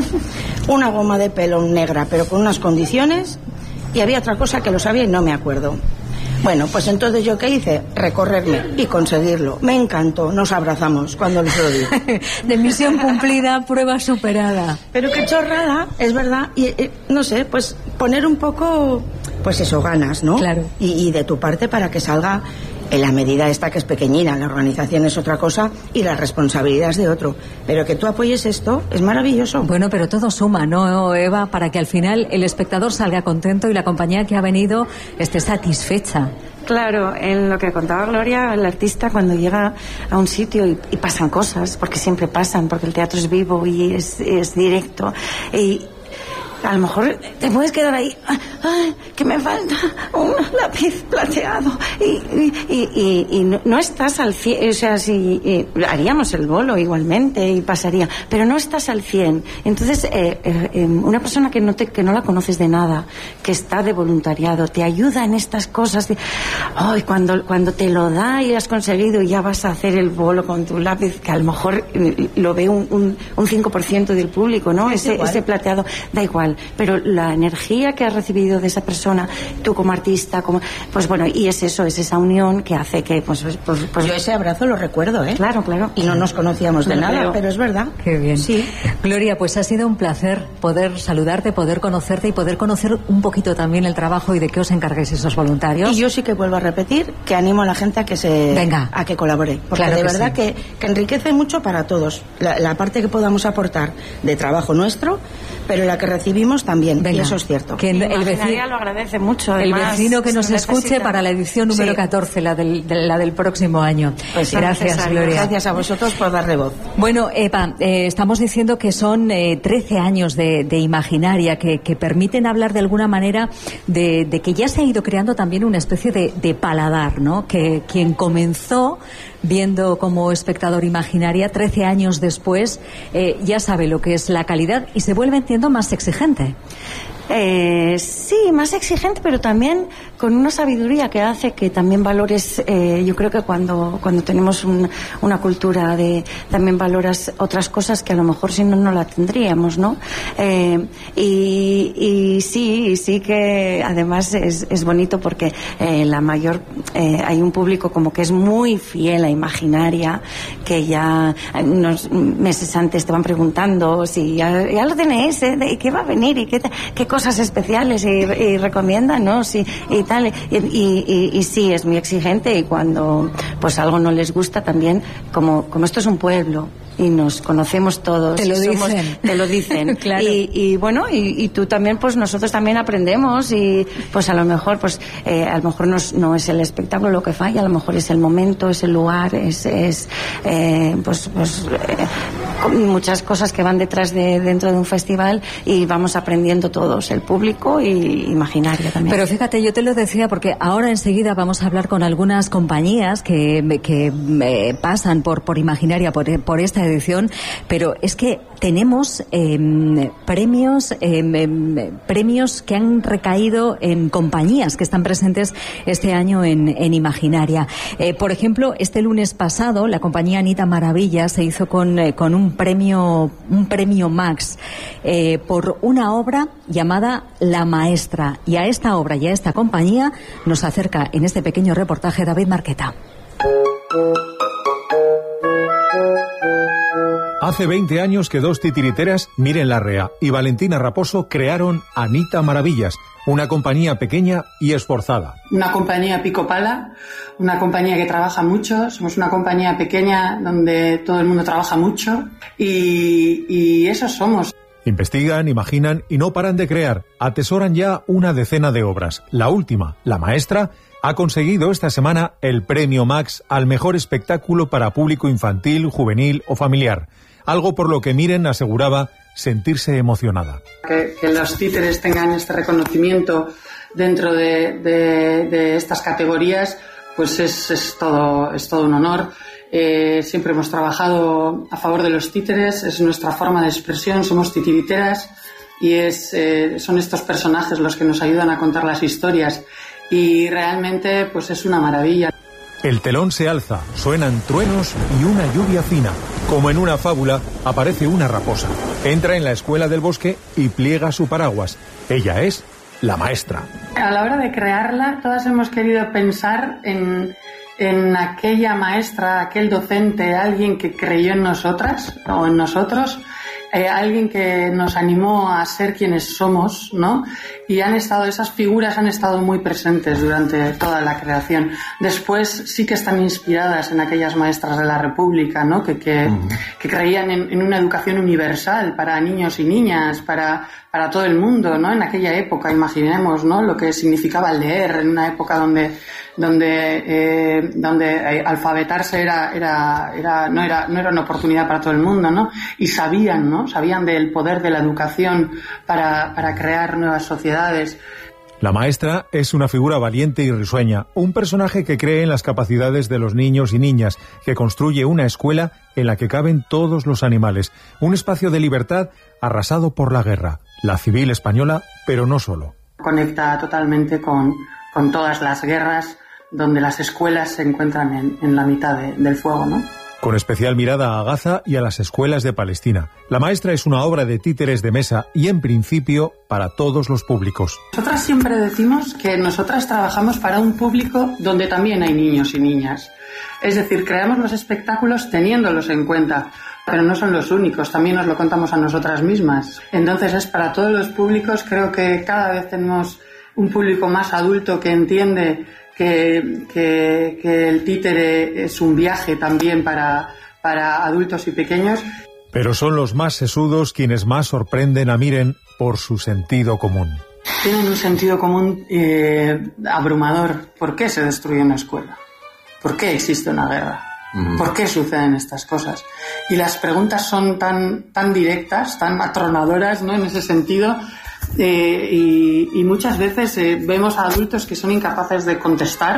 Speaker 22: una goma de pelo negra, pero con unas condiciones, y había otra cosa que lo sabía y no me acuerdo. Bueno, pues entonces yo qué hice, recorrerme y conseguirlo. Me encantó, nos abrazamos cuando les lo di.
Speaker 15: De misión cumplida, prueba superada.
Speaker 22: Pero qué chorrada, es verdad, y eh, no sé, pues poner un poco, pues eso, ganas, ¿no?
Speaker 15: Claro.
Speaker 22: Y, y de tu parte para que salga en la medida esta que es pequeñina, la organización es otra cosa y la responsabilidad es de otro. Pero que tú apoyes esto es maravilloso.
Speaker 15: Bueno, pero todo suma, ¿no, Eva? Para que al final el espectador salga contento y la compañía que ha venido esté satisfecha.
Speaker 1: Claro, en lo que contaba Gloria, el artista cuando llega a un sitio y, y pasan cosas, porque siempre pasan, porque el teatro es vivo y es, es directo, y a lo mejor te puedes quedar ahí, ay, que me falta un lápiz plateado y, y, y, y no, no estás al cien, o sea, si y, haríamos el bolo igualmente y pasaría, pero no estás al cien. Entonces eh, eh, una persona que no te, que no la conoces de nada, que está de voluntariado, te ayuda en estas cosas de, ay, cuando, cuando te lo da y has conseguido y ya vas a hacer el bolo con tu lápiz, que a lo mejor lo ve un, un, un cinco por ciento del público, ¿no?
Speaker 22: Es
Speaker 1: ese, ese plateado, da igual. Pero la energía que has recibido de esa persona, tú como artista, como, pues bueno, y es eso, es esa unión que hace que, pues, pues, pues
Speaker 22: yo ese abrazo lo recuerdo, ¿eh?
Speaker 1: Claro, claro.
Speaker 22: Y no nos conocíamos de
Speaker 1: no,
Speaker 22: nada,
Speaker 1: pero,
Speaker 22: pero es verdad.
Speaker 15: Qué bien.
Speaker 22: Sí.
Speaker 15: Gloria, pues ha sido un placer poder saludarte, poder conocerte y poder conocer un poquito también el trabajo y de qué os encargáis esos voluntarios.
Speaker 22: Y yo sí que vuelvo a repetir que animo a la gente a que se,
Speaker 15: venga,
Speaker 22: a que colabore, porque
Speaker 15: claro
Speaker 22: de
Speaker 15: que
Speaker 22: verdad
Speaker 15: sí.
Speaker 22: que, que enriquece mucho para todos. La, la parte que podamos aportar de trabajo nuestro, pero la que recibimos también.
Speaker 15: Venga.
Speaker 22: Y eso es cierto.
Speaker 15: Que el vecino
Speaker 1: lo agradece mucho.
Speaker 15: Además, el vecino que nos escuche
Speaker 1: necesita.
Speaker 15: Para la edición número sí. catorce, la del, de, la del próximo año.
Speaker 22: Pues sí,
Speaker 15: gracias,
Speaker 22: necesario.
Speaker 15: Gloria.
Speaker 22: Gracias a vosotros por darle voz.
Speaker 15: Bueno, Eva, eh, estamos diciendo que son eh, trece años de, de Imaginaria que, que permiten hablar de alguna manera de, de que ya se ha ido creando también una especie de, de paladar, ¿no? Que quien comenzó viendo como espectador Imaginaria, trece años después, eh, ya sabe lo que es la calidad y se vuelve, entiendo, más exigente.
Speaker 1: Eh, sí, más exigente, pero también con una sabiduría que hace que también valores, eh, yo creo que cuando, cuando tenemos un, una cultura de, también valoras otras cosas que a lo mejor si no, no la tendríamos, ¿no? Eh, y, y sí, sí que además es, es bonito porque eh, la mayor, eh, hay un público como que es muy fiel a Imaginaria, que ya unos meses antes te van preguntando si ya, ya lo tenéis, ¿eh? ¿Y qué va a venir? ¿Y qué, qué cosas especiales y, y recomiendan, ¿no? Sí, y tal, y, y, y, y sí, es muy exigente y cuando pues algo no les gusta también, como, como esto es un pueblo y nos conocemos todos.
Speaker 15: Te lo
Speaker 1: somos,
Speaker 15: dicen.
Speaker 1: Te lo dicen.
Speaker 15: Claro.
Speaker 1: Y, y bueno, y, y tú también, pues nosotros también aprendemos y pues a lo mejor, pues eh, a lo mejor no es, no es el espectáculo lo que falla, a lo mejor es el momento, es el lugar, es, es eh, pues, pues eh, muchas cosas que van detrás de dentro de un festival y vamos aprendiendo todos, el público y Imaginaria también.
Speaker 15: Pero fíjate, yo te lo decía porque ahora enseguida vamos a hablar con algunas compañías que, que eh, pasan por, por Imaginaria, por, por esta edición, pero es que tenemos eh, premios eh, eh, premios que han recaído en compañías que están presentes este año en, en Imaginaria. Eh, por ejemplo, este lunes pasado la compañía Anita Maravilla se hizo con, eh, con un premio un premio Max eh, por una obra llamada La Maestra, y a esta obra y a esta compañía nos acerca en este pequeño reportaje David Marqueta.
Speaker 4: Hace veinte años que dos titiriteras, Miren Larrea y Valentina Raposo, crearon Anita Maravillas, una compañía pequeña y esforzada.
Speaker 5: Una compañía pico pala, una compañía que trabaja mucho, somos una compañía pequeña donde todo el mundo trabaja mucho y, y eso somos.
Speaker 4: Investigan, imaginan y no paran de crear. Atesoran ya una decena de obras. La última, La Maestra, ha conseguido esta semana el premio Max al mejor espectáculo para público infantil, juvenil o familiar. Algo por lo que Miren aseguraba sentirse emocionada.
Speaker 5: Que, que los títeres tengan este reconocimiento dentro de, de, de estas categorías, pues es, es, todo, es todo un honor. Eh, siempre hemos trabajado a favor de los títeres, es nuestra forma de expresión, somos titiriteras y es, eh, son estos personajes los que nos ayudan a contar las historias y realmente pues es una maravilla.
Speaker 4: El telón se alza, suenan truenos y una lluvia fina. Como en una fábula, aparece una raposa. Entra en la escuela del bosque y pliega su paraguas. Ella es la maestra.
Speaker 5: A la hora de crearla, todas hemos querido pensar en, en aquella maestra, aquel docente, alguien que creyó en nosotras o en nosotros, eh, alguien que nos animó a ser quienes somos, ¿no? Y han estado, esas figuras han estado muy presentes durante toda la creación. Después sí que están inspiradas en aquellas maestras de la República, ¿no? Que, que, uh-huh. que creían en, en una educación universal para niños y niñas, para, para todo el mundo, ¿no? En aquella época, imaginemos, ¿no? Lo que significaba leer en una época donde donde eh, donde eh, alfabetarse era era era no era no era una oportunidad para todo el mundo, ¿no? Y sabían, ¿no? Sabían del poder de la educación para para crear nuevas sociedades.
Speaker 4: La maestra es una figura valiente y risueña, un personaje que cree en las capacidades de los niños y niñas, que construye una escuela en la que caben todos los animales, un espacio de libertad arrasado por la guerra, la civil española, pero no solo.
Speaker 5: Conecta totalmente con con todas las guerras donde las escuelas se encuentran en, en la mitad de, del fuego, ¿no?
Speaker 4: Con especial mirada a Gaza y a las escuelas de Palestina. La Maestra es una obra de títeres de mesa y, en principio, para todos los públicos.
Speaker 5: Nosotras siempre decimos que nosotras trabajamos para un público donde también hay niños y niñas. Es decir, creamos los espectáculos teniéndolos en cuenta, pero no son los únicos, también nos lo contamos a nosotras mismas. Entonces es para todos los públicos, creo que cada vez tenemos un público más adulto que entiende que, que, que el títere es un viaje también para, para adultos y pequeños.
Speaker 4: Pero son los más sesudos quienes más sorprenden a Miren por su sentido común.
Speaker 5: Tienen un sentido común eh, abrumador. ¿Por qué se destruye una escuela? ¿Por qué existe una guerra? Mm. ¿Por qué suceden estas cosas? Y las preguntas son tan, tan directas, tan atronadoras, ¿no? En ese sentido. Eh, y, y muchas veces eh, vemos a adultos que son incapaces de contestar.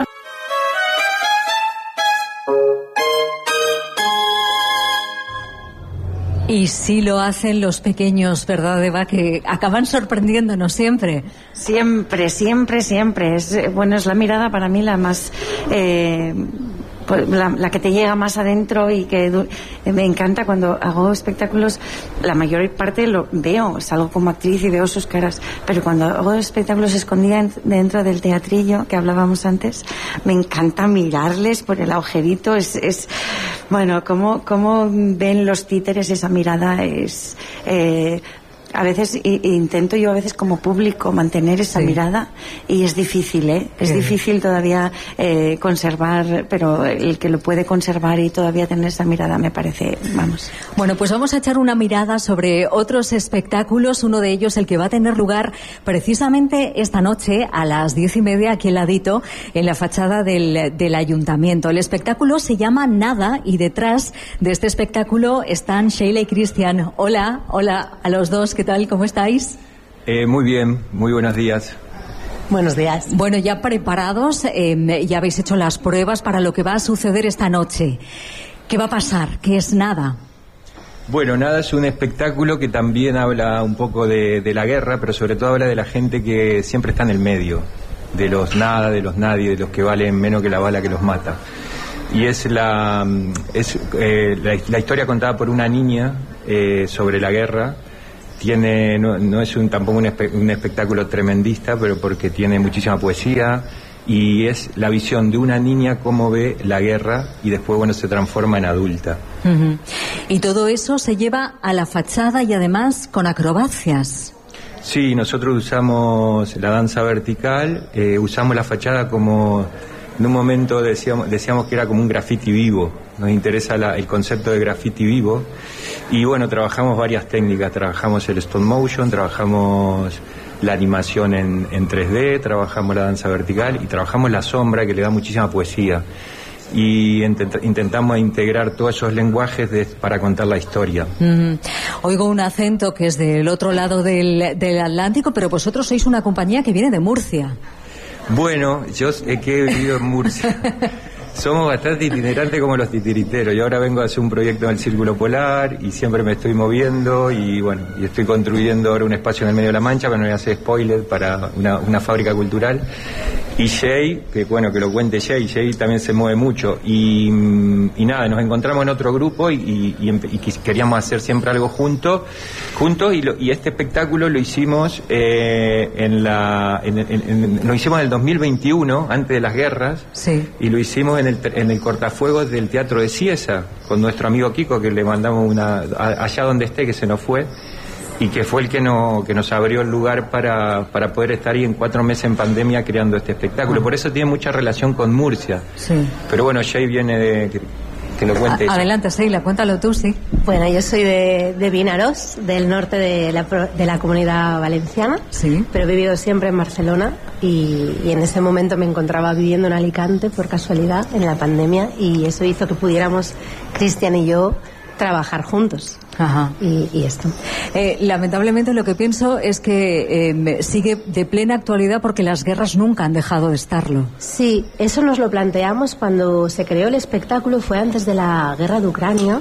Speaker 15: Y sí lo hacen los pequeños, ¿verdad, Eva? Que acaban sorprendiéndonos siempre.
Speaker 1: Siempre, siempre, siempre. Es, bueno, es la mirada para mí la más... Eh, La, la que te llega más adentro y que me encanta cuando hago espectáculos. La mayor parte lo veo, salgo como actriz y veo sus caras, pero cuando hago espectáculos escondida dentro del teatrillo que hablábamos antes, me encanta mirarles por el agujerito. Es, es bueno, cómo, cómo ven los títeres esa mirada es... Eh, a veces i, intento yo a veces como público mantener esa sí. mirada y es difícil, ¿eh? Es sí. difícil todavía eh, conservar, pero el que lo puede conservar y todavía tener esa mirada me parece, vamos.
Speaker 15: Bueno, pues vamos a echar una mirada sobre otros espectáculos, uno de ellos el que va a tener lugar precisamente esta noche a las diez y media aquí al ladito en la fachada del, del ayuntamiento. El espectáculo se llama Nada y detrás de este espectáculo están Sheila y Cristian. Hola, hola a los dos, ¿qué tal? ¿Cómo estáis?
Speaker 6: Eh, muy bien, muy buenos días.
Speaker 15: Buenos días. Bueno, ya preparados, eh, ya habéis hecho las pruebas para lo que va a suceder esta noche. ¿Qué va a pasar? ¿Qué es Nada?
Speaker 6: Bueno, Nada es un espectáculo que también habla un poco de, de la guerra, pero sobre todo habla de la gente que siempre está en el medio, de los nada, de los nadie, de los que valen menos que la bala que los mata. Y es la es eh, la, la historia contada por una niña eh, sobre la guerra. Tiene no, no es un tampoco un, espe, un espectáculo tremendista, pero porque tiene muchísima poesía y es la visión de una niña cómo ve la guerra y después bueno se transforma en adulta.
Speaker 15: Uh-huh. Y todo eso se lleva a la fachada y además con acrobacias.
Speaker 6: Sí, nosotros usamos la danza vertical, eh, usamos la fachada como en un momento decíamos, decíamos que era como un graffiti vivo. Nos interesa la, el concepto de graffiti vivo. Y bueno, trabajamos varias técnicas. Trabajamos el stop motion, trabajamos la animación en, en tres D, trabajamos la danza vertical y trabajamos la sombra, que le da muchísima poesía. Y intent, intentamos integrar todos esos lenguajes de, para contar la historia.
Speaker 15: Mm. Oigo un acento que es del otro lado del, del Atlántico, pero vosotros sois una compañía que viene de Murcia.
Speaker 6: Bueno, yo he que he vivido en Murcia. Somos bastante itinerantes como los titiriteros. Yo ahora vengo a hacer un proyecto en el Círculo Polar y siempre me estoy moviendo y bueno, y estoy construyendo ahora un espacio en el medio de la Mancha, pero no voy a hacer spoiler, para una, una fábrica cultural. Y Jay, que bueno, que lo cuente Jay, Jay también se mueve mucho. Y, y nada, nos encontramos en otro grupo y, y, y, y queríamos hacer siempre algo juntos, juntos y, lo, y este espectáculo lo hicimos eh, en la, en, en, en, lo hicimos en el dos mil veintiuno, antes de las guerras,
Speaker 15: sí.
Speaker 6: Y lo hicimos en el, en el cortafuegos del Teatro de Cieza, con nuestro amigo Kiko, que le mandamos una, a, allá donde esté, que se nos fue. Y que fue el que, no, que nos abrió el lugar para, para poder estar ahí en cuatro meses en pandemia creando este espectáculo. Por eso tiene mucha relación con Murcia.
Speaker 15: Sí.
Speaker 6: Pero bueno, Jay viene de... Que, que lo cuente.
Speaker 15: A, adelante, Sheila, cuéntalo tú, sí.
Speaker 7: Bueno, yo soy de, de Vinaros, del norte de la, de la Comunidad Valenciana.
Speaker 15: Sí.
Speaker 7: Pero he vivido siempre en Barcelona y, y en ese momento me encontraba viviendo en Alicante por casualidad en la pandemia y eso hizo que pudiéramos, Cristian y yo, trabajar juntos.
Speaker 15: Ajá.
Speaker 7: Y, y esto.
Speaker 15: Eh, lamentablemente lo que pienso es que eh, sigue de plena actualidad porque las guerras nunca han dejado de estarlo.
Speaker 7: Sí, eso nos lo planteamos cuando se creó el espectáculo, fue antes de la guerra de Ucrania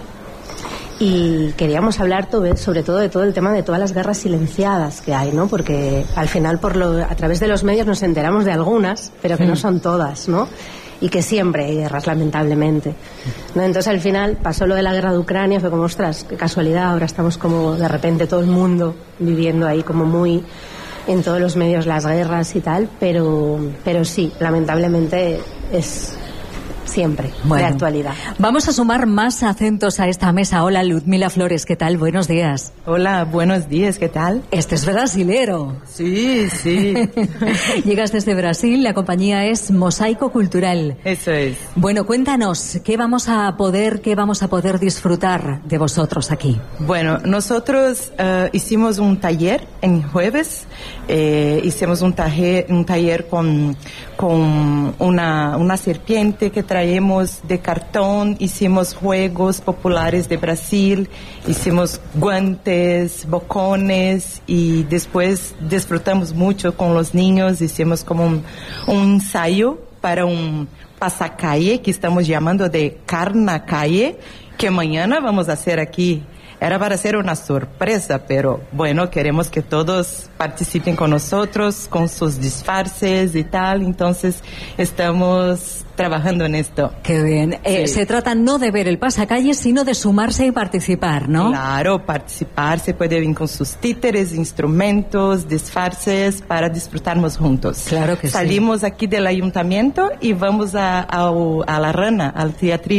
Speaker 7: y queríamos hablar todo, sobre todo de todo el tema de todas las guerras silenciadas que hay, ¿no? Porque al final por lo, a través de los medios nos enteramos de algunas, pero que sí. No son todas, ¿no? Y que siempre hay guerras, lamentablemente, ¿no? Entonces al final pasó lo de la guerra de Ucrania, fue como, ostras, qué casualidad, ahora estamos como de repente todo el mundo viviendo ahí como muy en todos los medios las guerras y tal, pero, pero sí, lamentablemente es siempre
Speaker 15: bueno,
Speaker 7: de actualidad.
Speaker 15: Vamos a sumar más acentos a esta mesa. Hola, Ludmila Flores, ¿qué tal? Buenos días.
Speaker 23: Hola, buenos días, ¿qué tal?
Speaker 15: Este es brasilero.
Speaker 23: Sí, sí.
Speaker 15: Llegas desde Brasil, la compañía es Mosaico Cultural.
Speaker 23: Eso es.
Speaker 15: Bueno, cuéntanos, ¿qué vamos a poder, qué vamos a poder disfrutar de vosotros aquí?
Speaker 23: Bueno, nosotros uh, hicimos un taller en jueves, eh, hicimos un taller, un taller con, con una, una serpiente que traemos de cartón, hicimos juegos populares de Brasil, hicimos guantes, bocones y después disfrutamos mucho con los niños, hicimos como un, un ensayo para un pasacalle que estamos llamando de Carnacalle, que mañana vamos a hacer aquí. Era para hacer una sorpresa, pero bueno, queremos que todos participen con nosotros, con sus disfraces y tal, entonces estamos trabajando en esto.
Speaker 15: Qué bien. Sí. Eh, se trata no de ver el pasacalle, sino de sumarse y participar, ¿no?
Speaker 23: Claro, participar, se puede venir con sus títeres, instrumentos, disfraces, para disfrutarnos juntos.
Speaker 15: Claro que
Speaker 23: Salimos
Speaker 15: sí.
Speaker 23: aquí del ayuntamiento y vamos a, a, a La Rana, al teatrillo.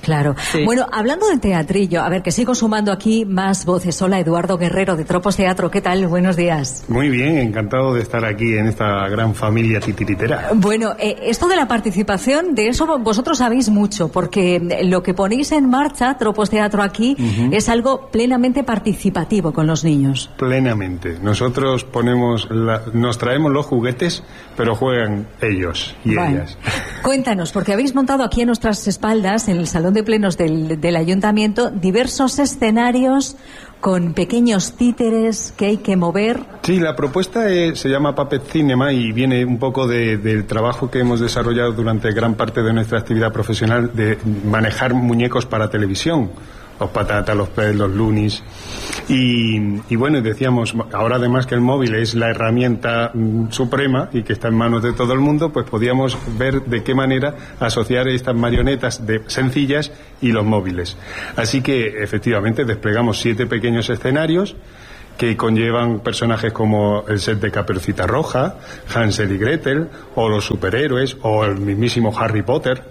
Speaker 15: Claro. Sí. Bueno, hablando del teatrillo, a ver, que sigo sumando aquí más voces. Hola, Eduardo Guerrero, de Tropos Teatro. ¿Qué tal? Buenos días.
Speaker 8: Muy bien, encantado de estar aquí en esta gran familia titiritera.
Speaker 15: Bueno, eh, esto de la participación, de eso vosotros sabéis mucho, porque lo que ponéis en marcha, Tropos Teatro aquí, uh-huh. es algo plenamente participativo con los niños.
Speaker 8: Plenamente. Nosotros ponemos, la, nos traemos los juguetes, pero juegan ellos y bueno, ellas.
Speaker 15: Cuéntanos, porque habéis montado aquí a nuestras espaldas, en el Salón de Plenos del, del Ayuntamiento, diversos escenarios con pequeños títeres que hay que mover.
Speaker 8: Sí, la propuesta es, se llama Puppet Cinema y viene un poco de, del trabajo que hemos desarrollado durante gran parte de nuestra actividad profesional de manejar muñecos para televisión. Los Patatas, los Pez, los Loonies. Y, y bueno, decíamos, ahora además que el móvil es la herramienta mm, suprema y que está en manos de todo el mundo, pues podíamos ver de qué manera asociar estas marionetas de, sencillas y los móviles. Así que, efectivamente, desplegamos siete pequeños escenarios que conllevan personajes como el set de Caperucita Roja, Hansel y Gretel, o los superhéroes, o el mismísimo Harry Potter.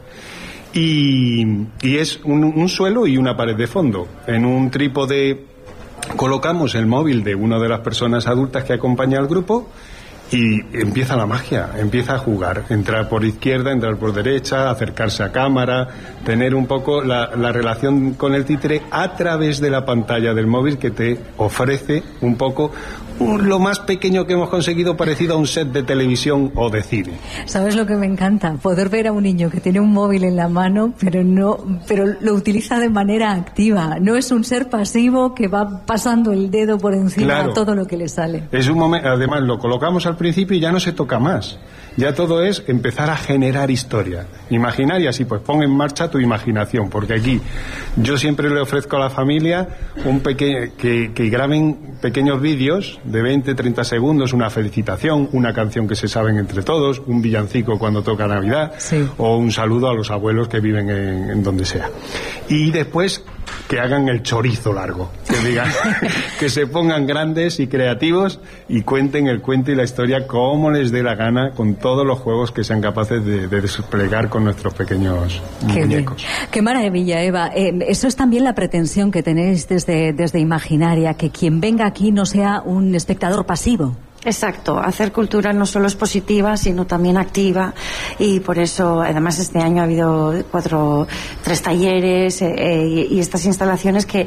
Speaker 8: Y, y es un, un suelo y una pared de fondo. En un trípode colocamos el móvil de una de las personas adultas que acompaña al grupo y empieza la magia, empieza a jugar, entrar por izquierda, entrar por derecha, acercarse a cámara, tener un poco la, la relación con el títere a través de la pantalla del móvil que te ofrece un poco un, lo más pequeño que hemos conseguido, parecido a un set de televisión o de cine.
Speaker 15: ¿Sabes lo que me encanta? Poder ver a un niño que tiene un móvil en la mano, pero no, pero lo utiliza de manera activa. No es un ser pasivo que va pasando el dedo por encima claro. de todo lo que le sale.
Speaker 8: Es un momento, además lo colocamos al principio y ya no se toca más. Ya todo es empezar a generar historia. Imaginar y así pues pon en marcha tu imaginación, porque aquí yo siempre le ofrezco a la familia un peque- que, que graben pequeños vídeos de veinte, treinta segundos, una felicitación, una canción que se saben entre todos, un villancico cuando toca Navidad, sí. o un saludo a los abuelos que viven en, en donde sea. Y después que hagan el chorizo largo, que digan, que se pongan grandes y creativos y cuenten el cuento y la historia como les dé la gana, con todos los juegos que sean capaces de, de desplegar con nuestros pequeños Qué muñecos.
Speaker 15: Bien. Qué maravilla, Eva. Eh, eso es también la pretensión que tenéis desde, desde Imaginaria, que quien venga aquí no sea un espectador pasivo.
Speaker 1: Exacto, hacer cultura no solo es positiva, sino también activa, y por eso, además, este año ha habido cuatro, tres talleres eh, eh, y estas instalaciones que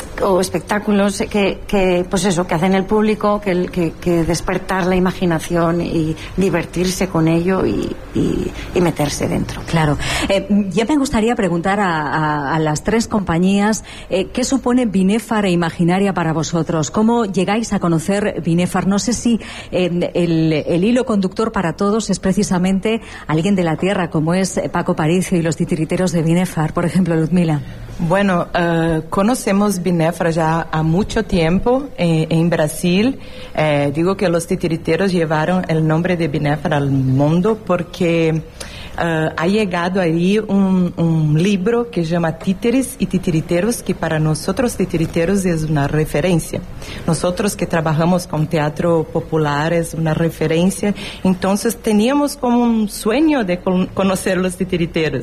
Speaker 1: o espectáculos que, que pues eso, que hacen el público, que, que, que despertar la imaginación y divertirse con ello y, y, y meterse dentro.
Speaker 15: Claro. Eh, ya me gustaría preguntar a, a, a las tres compañías eh, ¿qué supone Binefar e Imaginaria para vosotros? ¿Cómo llegáis a conocer Binefar? No sé si eh, el, el hilo conductor para todos es precisamente alguien de la tierra, como es Paco Paricio y los titiriteros de Binefar, por ejemplo, Ludmila.
Speaker 23: Bueno, uh, conocemos Binefar ya ha mucho tiempo eh, en Brasil. Eh, digo que los titiriteros llevaron el nombre de Binefar al mundo porque uh, ha llegado ahí un, un libro que se llama Títeres y Titiriteros, que para nosotros titiriteros es una referencia. Nosotros que trabajamos con teatro popular es una referencia. Entonces teníamos como un sueño de con- conocer los titiriteros.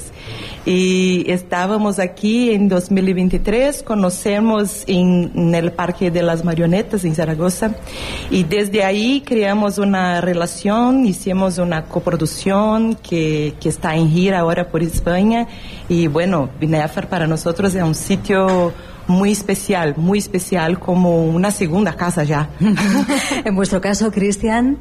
Speaker 23: Y estábamos aquí en dos mil veintitrés, conocemos en, en el Parque de las Marionetas en Zaragoza, y desde ahí creamos una relación, hicimos una coproducción que, que está en gira ahora por España, y bueno, Binefar para nosotros es un sitio muy especial, muy especial, como una segunda casa ya.
Speaker 15: En vuestro caso, Cristian.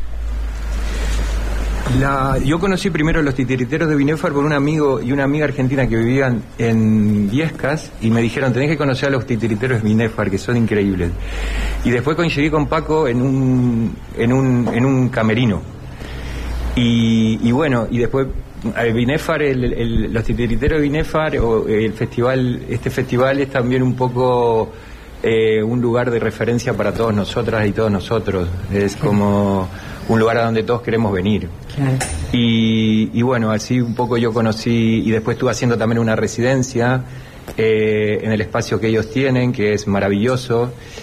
Speaker 6: La, yo conocí primero los titiriteros de Binefar por un amigo y una amiga argentina que vivían en Viescas y me dijeron, tenés que conocer a los titiriteros de Binefar, que son increíbles. Y después coincidí con Paco en un, en un, en un camerino. Y, y bueno, y después eh, Binefar, el, el, los titiriteros de Binefar, o el festival, este festival es también un poco eh, un lugar de referencia para todos nosotras y todos nosotros. Es como un lugar a donde todos queremos venir. Claro. Y, y bueno, así un poco yo conocí, y después estuve haciendo también una residencia eh, en el espacio que ellos tienen, que es maravilloso.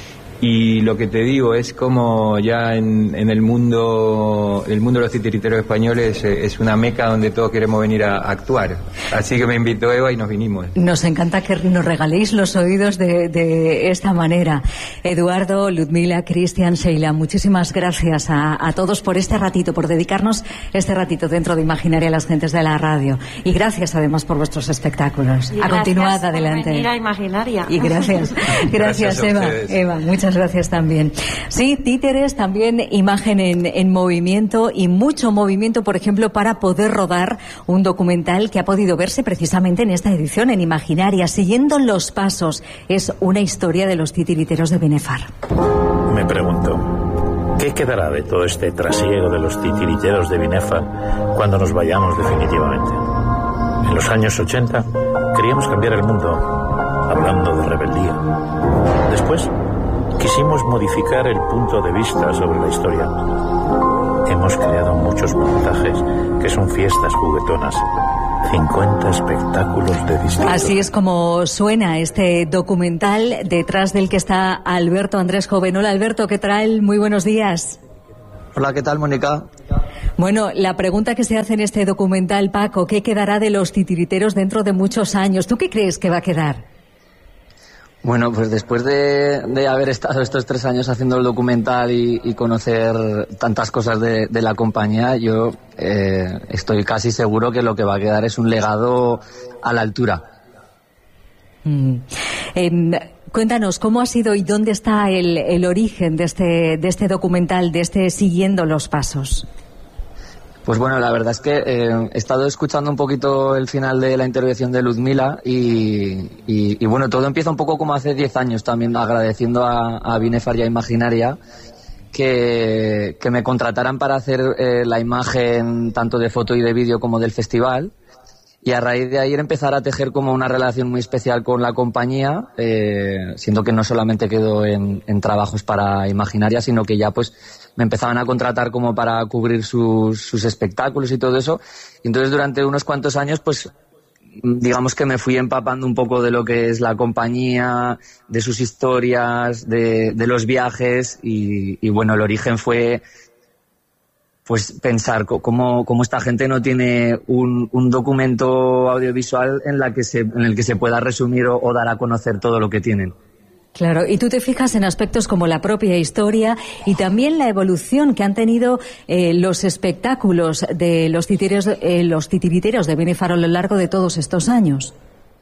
Speaker 6: Y lo que te digo es como ya en, en el mundo el mundo de los titiriteros españoles eh, es una meca donde todos queremos venir a, a actuar. Así que me invitó Eva y nos vinimos.
Speaker 15: Nos encanta que nos regaléis los oídos de, de esta manera. Eduardo, Ludmila, Cristian, Sheila, muchísimas gracias a, a todos por este ratito, por dedicarnos este ratito dentro de Imaginaria a las gentes de la radio. Y gracias además por vuestros espectáculos.
Speaker 1: Y
Speaker 15: a continuar adelante.
Speaker 1: Venir a Imaginaria.
Speaker 15: Y gracias. Gracias, gracias Eva. Eva, muchas gracias también. Sí, títeres, también imagen en, en movimiento y mucho movimiento, por ejemplo, para poder rodar un documental que ha podido verse precisamente en esta edición, en Imaginaria, siguiendo los pasos. Es una historia de los titiriteros de Binefar.
Speaker 21: Me pregunto, ¿qué quedará de todo este trasiego de los titiriteros de Binefar cuando nos vayamos definitivamente? En los años ochenta queríamos cambiar el mundo, hablando de rebeldía. Después quisimos modificar el punto de vista sobre la historia. Hemos creado muchos montajes que son fiestas juguetonas. cincuenta espectáculos de distrito.
Speaker 15: Así es como suena este documental, detrás del que está Alberto Andrés Joven. Hola Alberto, ¿qué tal? Muy buenos días.
Speaker 10: Hola, ¿qué tal, Mónica?
Speaker 15: Bueno, la pregunta que se hace en este documental, Paco, ¿qué quedará de los titiriteros dentro de muchos años? ¿Tú qué crees que va a quedar?
Speaker 10: Bueno, pues después de, de haber estado estos tres años haciendo el documental y, y conocer tantas cosas de, de la compañía, yo eh, estoy casi seguro que lo que va a quedar es un legado a la altura.
Speaker 15: Mm. Eh, cuéntanos, ¿cómo ha sido y dónde está el, el origen de este, de este documental, de este Siguiendo los Pasos?
Speaker 10: Pues bueno, la verdad es que eh, he estado escuchando un poquito el final de la intervención de Ludmila y, y, y bueno, todo empieza un poco como hace diez años también, agradeciendo a, a Binefar y a Imaginaria que, que me contrataran para hacer eh, la imagen tanto de foto y de vídeo como del festival. Y a raíz de ahí empezar a tejer como una relación muy especial con la compañía, eh, siendo que no solamente quedó en, en trabajos para Imaginaria, sino que ya pues me empezaban a contratar como para cubrir sus, sus espectáculos y todo eso. Y entonces durante unos cuantos años pues digamos que me fui empapando un poco de lo que es la compañía, de sus historias, de, de los viajes y, y bueno, el origen fue pues pensar cómo, cómo esta gente no tiene un, un documento audiovisual en, la que se, en el que se pueda resumir o, o dar a conocer todo lo que tienen.
Speaker 15: Claro, y tú te fijas en aspectos como la propia historia y también la evolución que han tenido eh, los espectáculos de los titiriteros, eh, los titiriteros de Binefar a lo largo de todos estos años.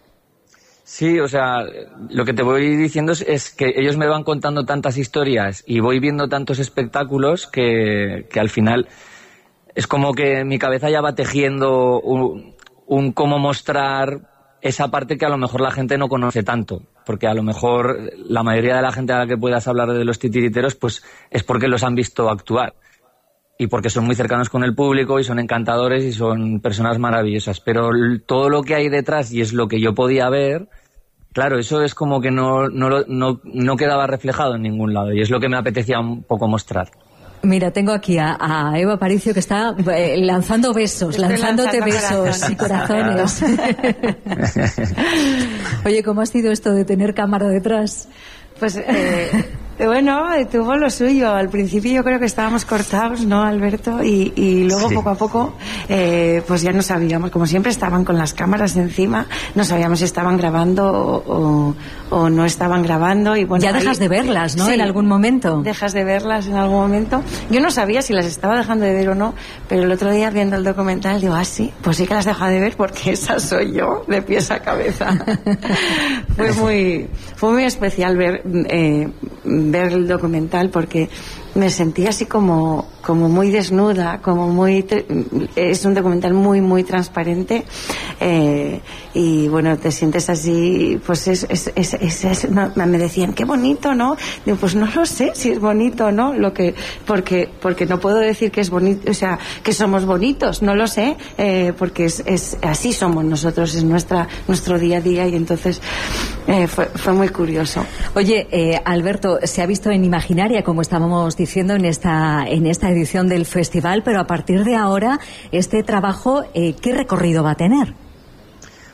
Speaker 10: Sí, o sea, lo que te voy diciendo es, es que ellos me van contando tantas historias y voy viendo tantos espectáculos que, que al final es como que mi cabeza ya va tejiendo un, un cómo mostrar esa parte que a lo mejor la gente no conoce tanto, porque a lo mejor la mayoría de la gente a la que puedas hablar de los titiriteros pues es porque los han visto actuar y porque son muy cercanos con el público y son encantadores y son personas maravillosas, pero todo lo que hay detrás y es lo que yo podía ver, claro, eso es como que no, no, no, no quedaba reflejado en ningún lado y es lo que me apetecía un poco mostrar.
Speaker 15: Mira, tengo aquí a, a Eva Aparicio que está eh, lanzando besos, Estoy lanzándote lanzando besos y corazones. Oye, ¿cómo ha sido esto de tener cámara detrás?
Speaker 1: Pues, eh, bueno, tuvo lo suyo. Al principio yo creo que estábamos cortados, ¿no, Alberto? Y, y luego sí. Poco a poco, eh, pues ya no sabíamos. Como siempre estaban con las cámaras encima, no sabíamos si estaban grabando o, o, o no estaban grabando. Y bueno,
Speaker 15: ya dejas
Speaker 1: ahí,
Speaker 15: de verlas, ¿no?
Speaker 1: Sí,
Speaker 15: en algún momento.
Speaker 1: Dejas de verlas en algún momento. Yo no sabía si las estaba dejando de ver o no, pero el otro día viendo el documental digo, ah, sí, pues sí que las dejo de ver porque esa soy yo, de pies a cabeza. fue muy, fue muy especial ver... Eh, ver el documental porque me sentía así como como muy desnuda, como muy es un documental muy muy transparente eh, y bueno, te sientes así, pues es, es, es, es, es no, me decían qué bonito, ¿no? Digo, pues no lo sé si es bonito o no, lo que porque porque no puedo decir que es bonito, o sea, que somos bonitos, no lo sé, eh, porque es, es así somos nosotros, es nuestra nuestro día a día y entonces eh, fue, fue muy curioso.
Speaker 15: Oye, eh, Alberto, se ha visto en Imaginaria, como estábamos diciendo en esta en esta edición del festival, pero a partir de ahora este trabajo, eh, ¿qué recorrido va a tener?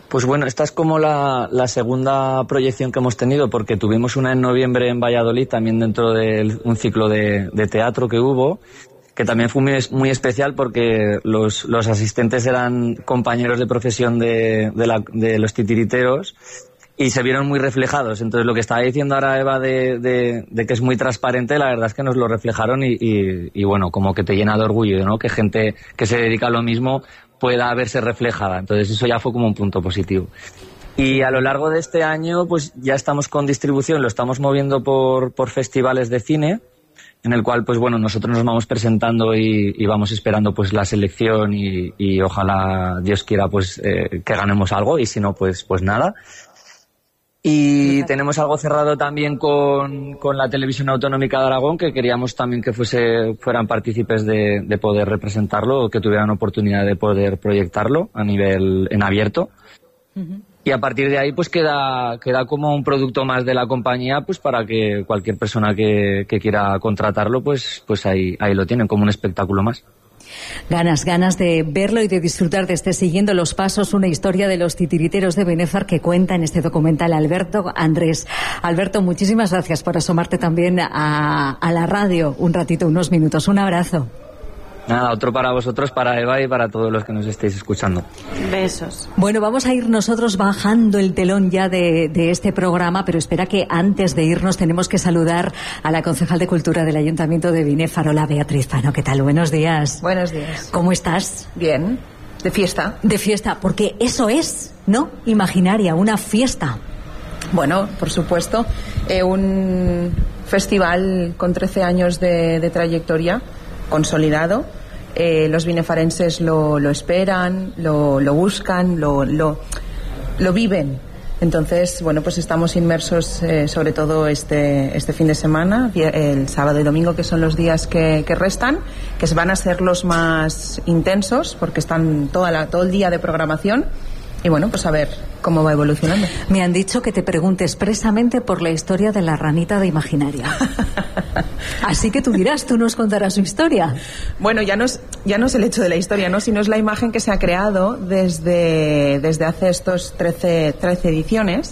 Speaker 10: Pues bueno, esta es como la, la segunda proyección que hemos tenido, porque tuvimos una en noviembre en Valladolid, también dentro de un ciclo de, de teatro que hubo, que también fue muy, muy especial porque los, los asistentes eran compañeros de profesión de, de, la, de los titiriteros y se vieron muy reflejados. Entonces, lo que estaba diciendo ahora Eva de, de, de que es muy transparente, la verdad es que nos lo reflejaron y, y, y bueno, como que te llena de orgullo, ¿no? Que gente que se dedica a lo mismo pueda verse reflejada. Entonces eso ya fue como un punto positivo. Y a lo largo de este año pues ya estamos con distribución, lo estamos moviendo por, por festivales de cine, en el cual pues bueno, nosotros nos vamos presentando y, y vamos esperando pues la selección y, y ojalá Dios quiera pues eh, que ganemos algo y si no pues, pues nada. Y tenemos algo cerrado también con, con la Televisión Autonómica de Aragón, que queríamos también que fuese, fueran partícipes de, de poder representarlo o que tuvieran oportunidad de poder proyectarlo a nivel en abierto. Uh-huh. Y a partir de ahí pues queda, queda como un producto más de la compañía pues para que cualquier persona que, que quiera contratarlo pues, pues ahí, ahí lo tienen como un espectáculo más.
Speaker 15: Ganas, ganas de verlo y de disfrutar de este Siguiendo los Pasos, una historia de los titiriteros de Binefar que cuenta en este documental Alberto Andrés. Alberto, muchísimas gracias por asomarte también a, a la radio un ratito, unos minutos. Un abrazo.
Speaker 10: Nada, otro para vosotros, para Eva y para todos los que nos estéis escuchando.
Speaker 1: Besos.
Speaker 15: Bueno, vamos a ir nosotros bajando el telón ya de, de este programa, pero espera que antes de irnos tenemos que saludar a la concejal de Cultura del Ayuntamiento de Binefar. Hola, Beatriz Pano, ¿qué tal? Buenos días.
Speaker 9: Buenos días.
Speaker 15: ¿Cómo estás?
Speaker 9: Bien, de fiesta.
Speaker 15: De fiesta, porque eso es, ¿no? Imaginaria, una fiesta.
Speaker 9: Bueno, por supuesto, eh, un festival con trece años de, de trayectoria, consolidado. Eh, los binefarenses lo, lo esperan, lo, lo buscan, lo, lo, lo viven. Entonces, bueno, pues estamos inmersos eh, sobre todo este, este fin de semana, el sábado y domingo, que son los días que, que restan, que van a ser los más intensos porque están toda la, todo el día de programación. Y bueno, pues a ver cómo va evolucionando.
Speaker 15: Me han dicho que te pregunte expresamente por la historia de la ranita de Imaginaria. Así que tú dirás, tú nos contarás su historia.
Speaker 9: Bueno, ya no es, ya no es el hecho de la historia, ¿no? Sino es la imagen que se ha creado desde, desde hace estos trece, trece ediciones.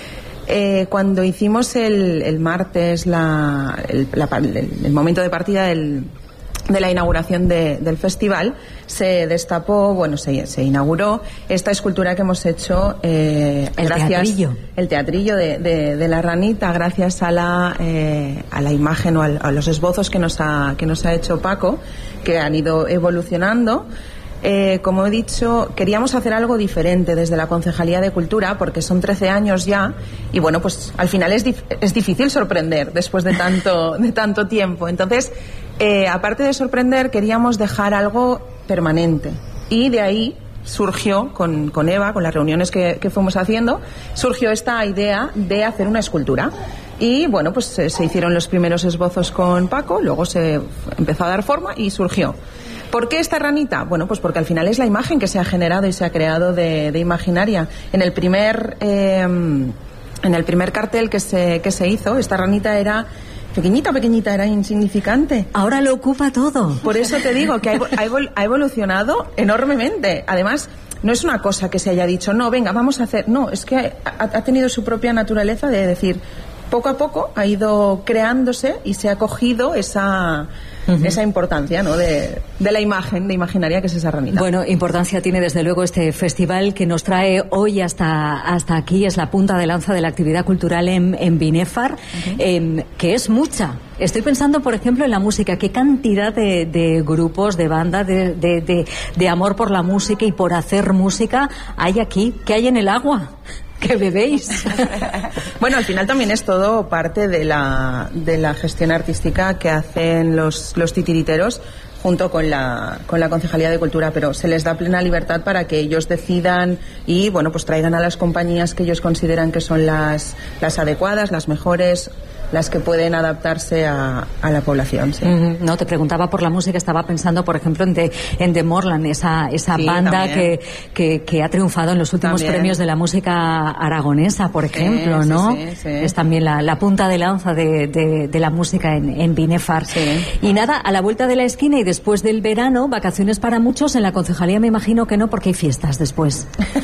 Speaker 9: Eh, cuando hicimos el, el martes la, el, la, el, el momento de partida del... de la inauguración de, del festival, se destapó, bueno, se, se inauguró esta escultura que hemos hecho eh,
Speaker 15: el
Speaker 9: gracias
Speaker 15: teatrillo.
Speaker 9: el teatrillo de, de, de la ranita, gracias a la eh, a la imagen o a, a los esbozos que nos ha que nos ha hecho Paco, que han ido evolucionando. Eh, como he dicho, queríamos hacer algo diferente desde la Concejalía de Cultura, porque son trece años ya, y bueno, pues al final es, dif- es difícil sorprender después de tanto, de tanto tiempo. Entonces, eh, aparte de sorprender, queríamos dejar algo permanente. Y de ahí surgió, con, con Eva, con las reuniones que, que fuimos haciendo, surgió esta idea de hacer una escultura. Y bueno, pues se, se hicieron los primeros esbozos con Paco, luego se empezó a dar forma y surgió. ¿Por qué esta ranita? Bueno, pues porque al final es la imagen que se ha generado y se ha creado de, de Imaginaria. En el primer eh, en el primer cartel que se que se hizo, esta ranita era pequeñita, pequeñita, era insignificante.
Speaker 15: Ahora lo ocupa todo.
Speaker 9: Por eso te digo que ha, evol- ha evolucionado enormemente. Además, no es una cosa que se haya dicho, no, venga, vamos a hacer. No, es que ha, ha tenido su propia naturaleza de decir, poco a poco ha ido creándose y se ha cogido esa... Uh-huh. esa importancia, ¿no? de, de la imagen, de Imaginaria, que es esa ranita.
Speaker 15: Bueno, importancia tiene desde luego este festival que nos trae hoy hasta, hasta aquí, es la punta de lanza de la actividad cultural en, en Binefar, uh-huh. eh, que es mucha. Estoy pensando, por ejemplo, en la música. ¿Qué cantidad de, de grupos, de bandas, de, de, de, de amor por la música y por hacer música hay aquí? ¿Qué hay en el agua? ¿Qué bebéis?
Speaker 9: Bueno, al final también es todo parte de la, de la gestión artística que hacen los, los titiriteros junto con la, con la Concejalía de Cultura, pero se les da plena libertad para que ellos decidan y, bueno, pues traigan a las compañías que ellos consideran que son las, las adecuadas, las mejores, las que pueden adaptarse a, a la población. Sí.
Speaker 15: Mm, no, te preguntaba por la música, estaba pensando, por ejemplo, en The, en The Morland, esa, esa
Speaker 9: sí,
Speaker 15: banda que, que, que ha triunfado en los últimos
Speaker 9: también.
Speaker 15: premios de la música aragonesa, por ejemplo,
Speaker 9: sí,
Speaker 15: ¿no?
Speaker 9: Sí, sí, sí.
Speaker 15: Es también la, la punta de lanza de, de, de la música en, en Binefar.
Speaker 9: Sí.
Speaker 15: Y nada, a la vuelta de la esquina y después del verano, vacaciones para muchos, en la concejalía me imagino que no, porque hay fiestas después.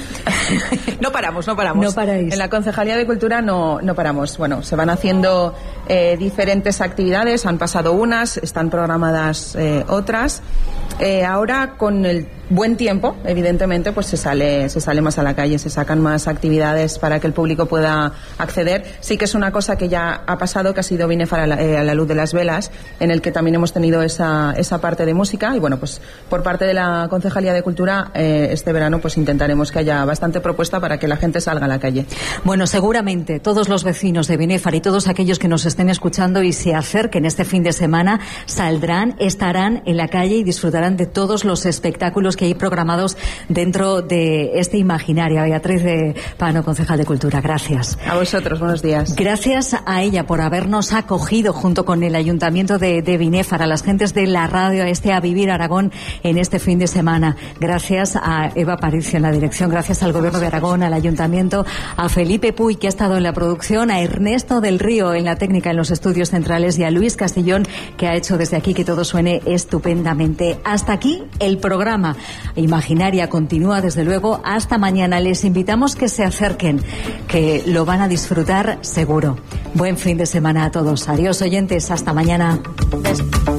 Speaker 9: No paramos, no paramos.
Speaker 15: No paráis.
Speaker 9: En la Concejalía de Cultura no, no paramos. Bueno, se van haciendo eh, diferentes actividades, han pasado unas, están programadas eh, otras. Eh, ahora, con el buen tiempo, evidentemente, pues se sale, se sale más a la calle, se sacan más actividades para que el público pueda acceder. Sí que es una cosa que ya ha pasado, que ha sido Binefar a la, eh, a la luz de las velas, en el que también hemos tenido esa, esa parte de música. Y bueno, pues por parte de la Concejalía de Cultura, eh, este verano pues intentaremos que haya bastante propuesta para que la gente salga a la calle.
Speaker 15: Bueno, seguramente todos los vecinos de Binefar y todos aquellos que nos estén escuchando y se acerquen este fin de semana saldrán, estarán en la calle y disfrutarán de todos los espectáculos que hay programados dentro de este imaginario. Beatriz de Pano, concejal de Cultura, gracias.
Speaker 9: A vosotros, buenos días.
Speaker 15: Gracias a ella por habernos acogido junto con el Ayuntamiento de, de Binefar, a las gentes de la radio, a este A Vivir Aragón en este fin de semana. Gracias a Eva Aparicio en la dirección, gracias al Gobierno de Aragón, al Ayuntamiento, a Felipe Puy, que ha estado en la producción, a Ernesto del Río en la técnica en los estudios centrales y a Luis Castillón, que ha hecho desde aquí que todo suene estupendamente. Hasta aquí el programa. Imaginaria continúa, desde luego, hasta mañana. Les invitamos que se acerquen, que lo van a disfrutar seguro. Buen fin de semana a todos. Adiós, oyentes. Hasta mañana.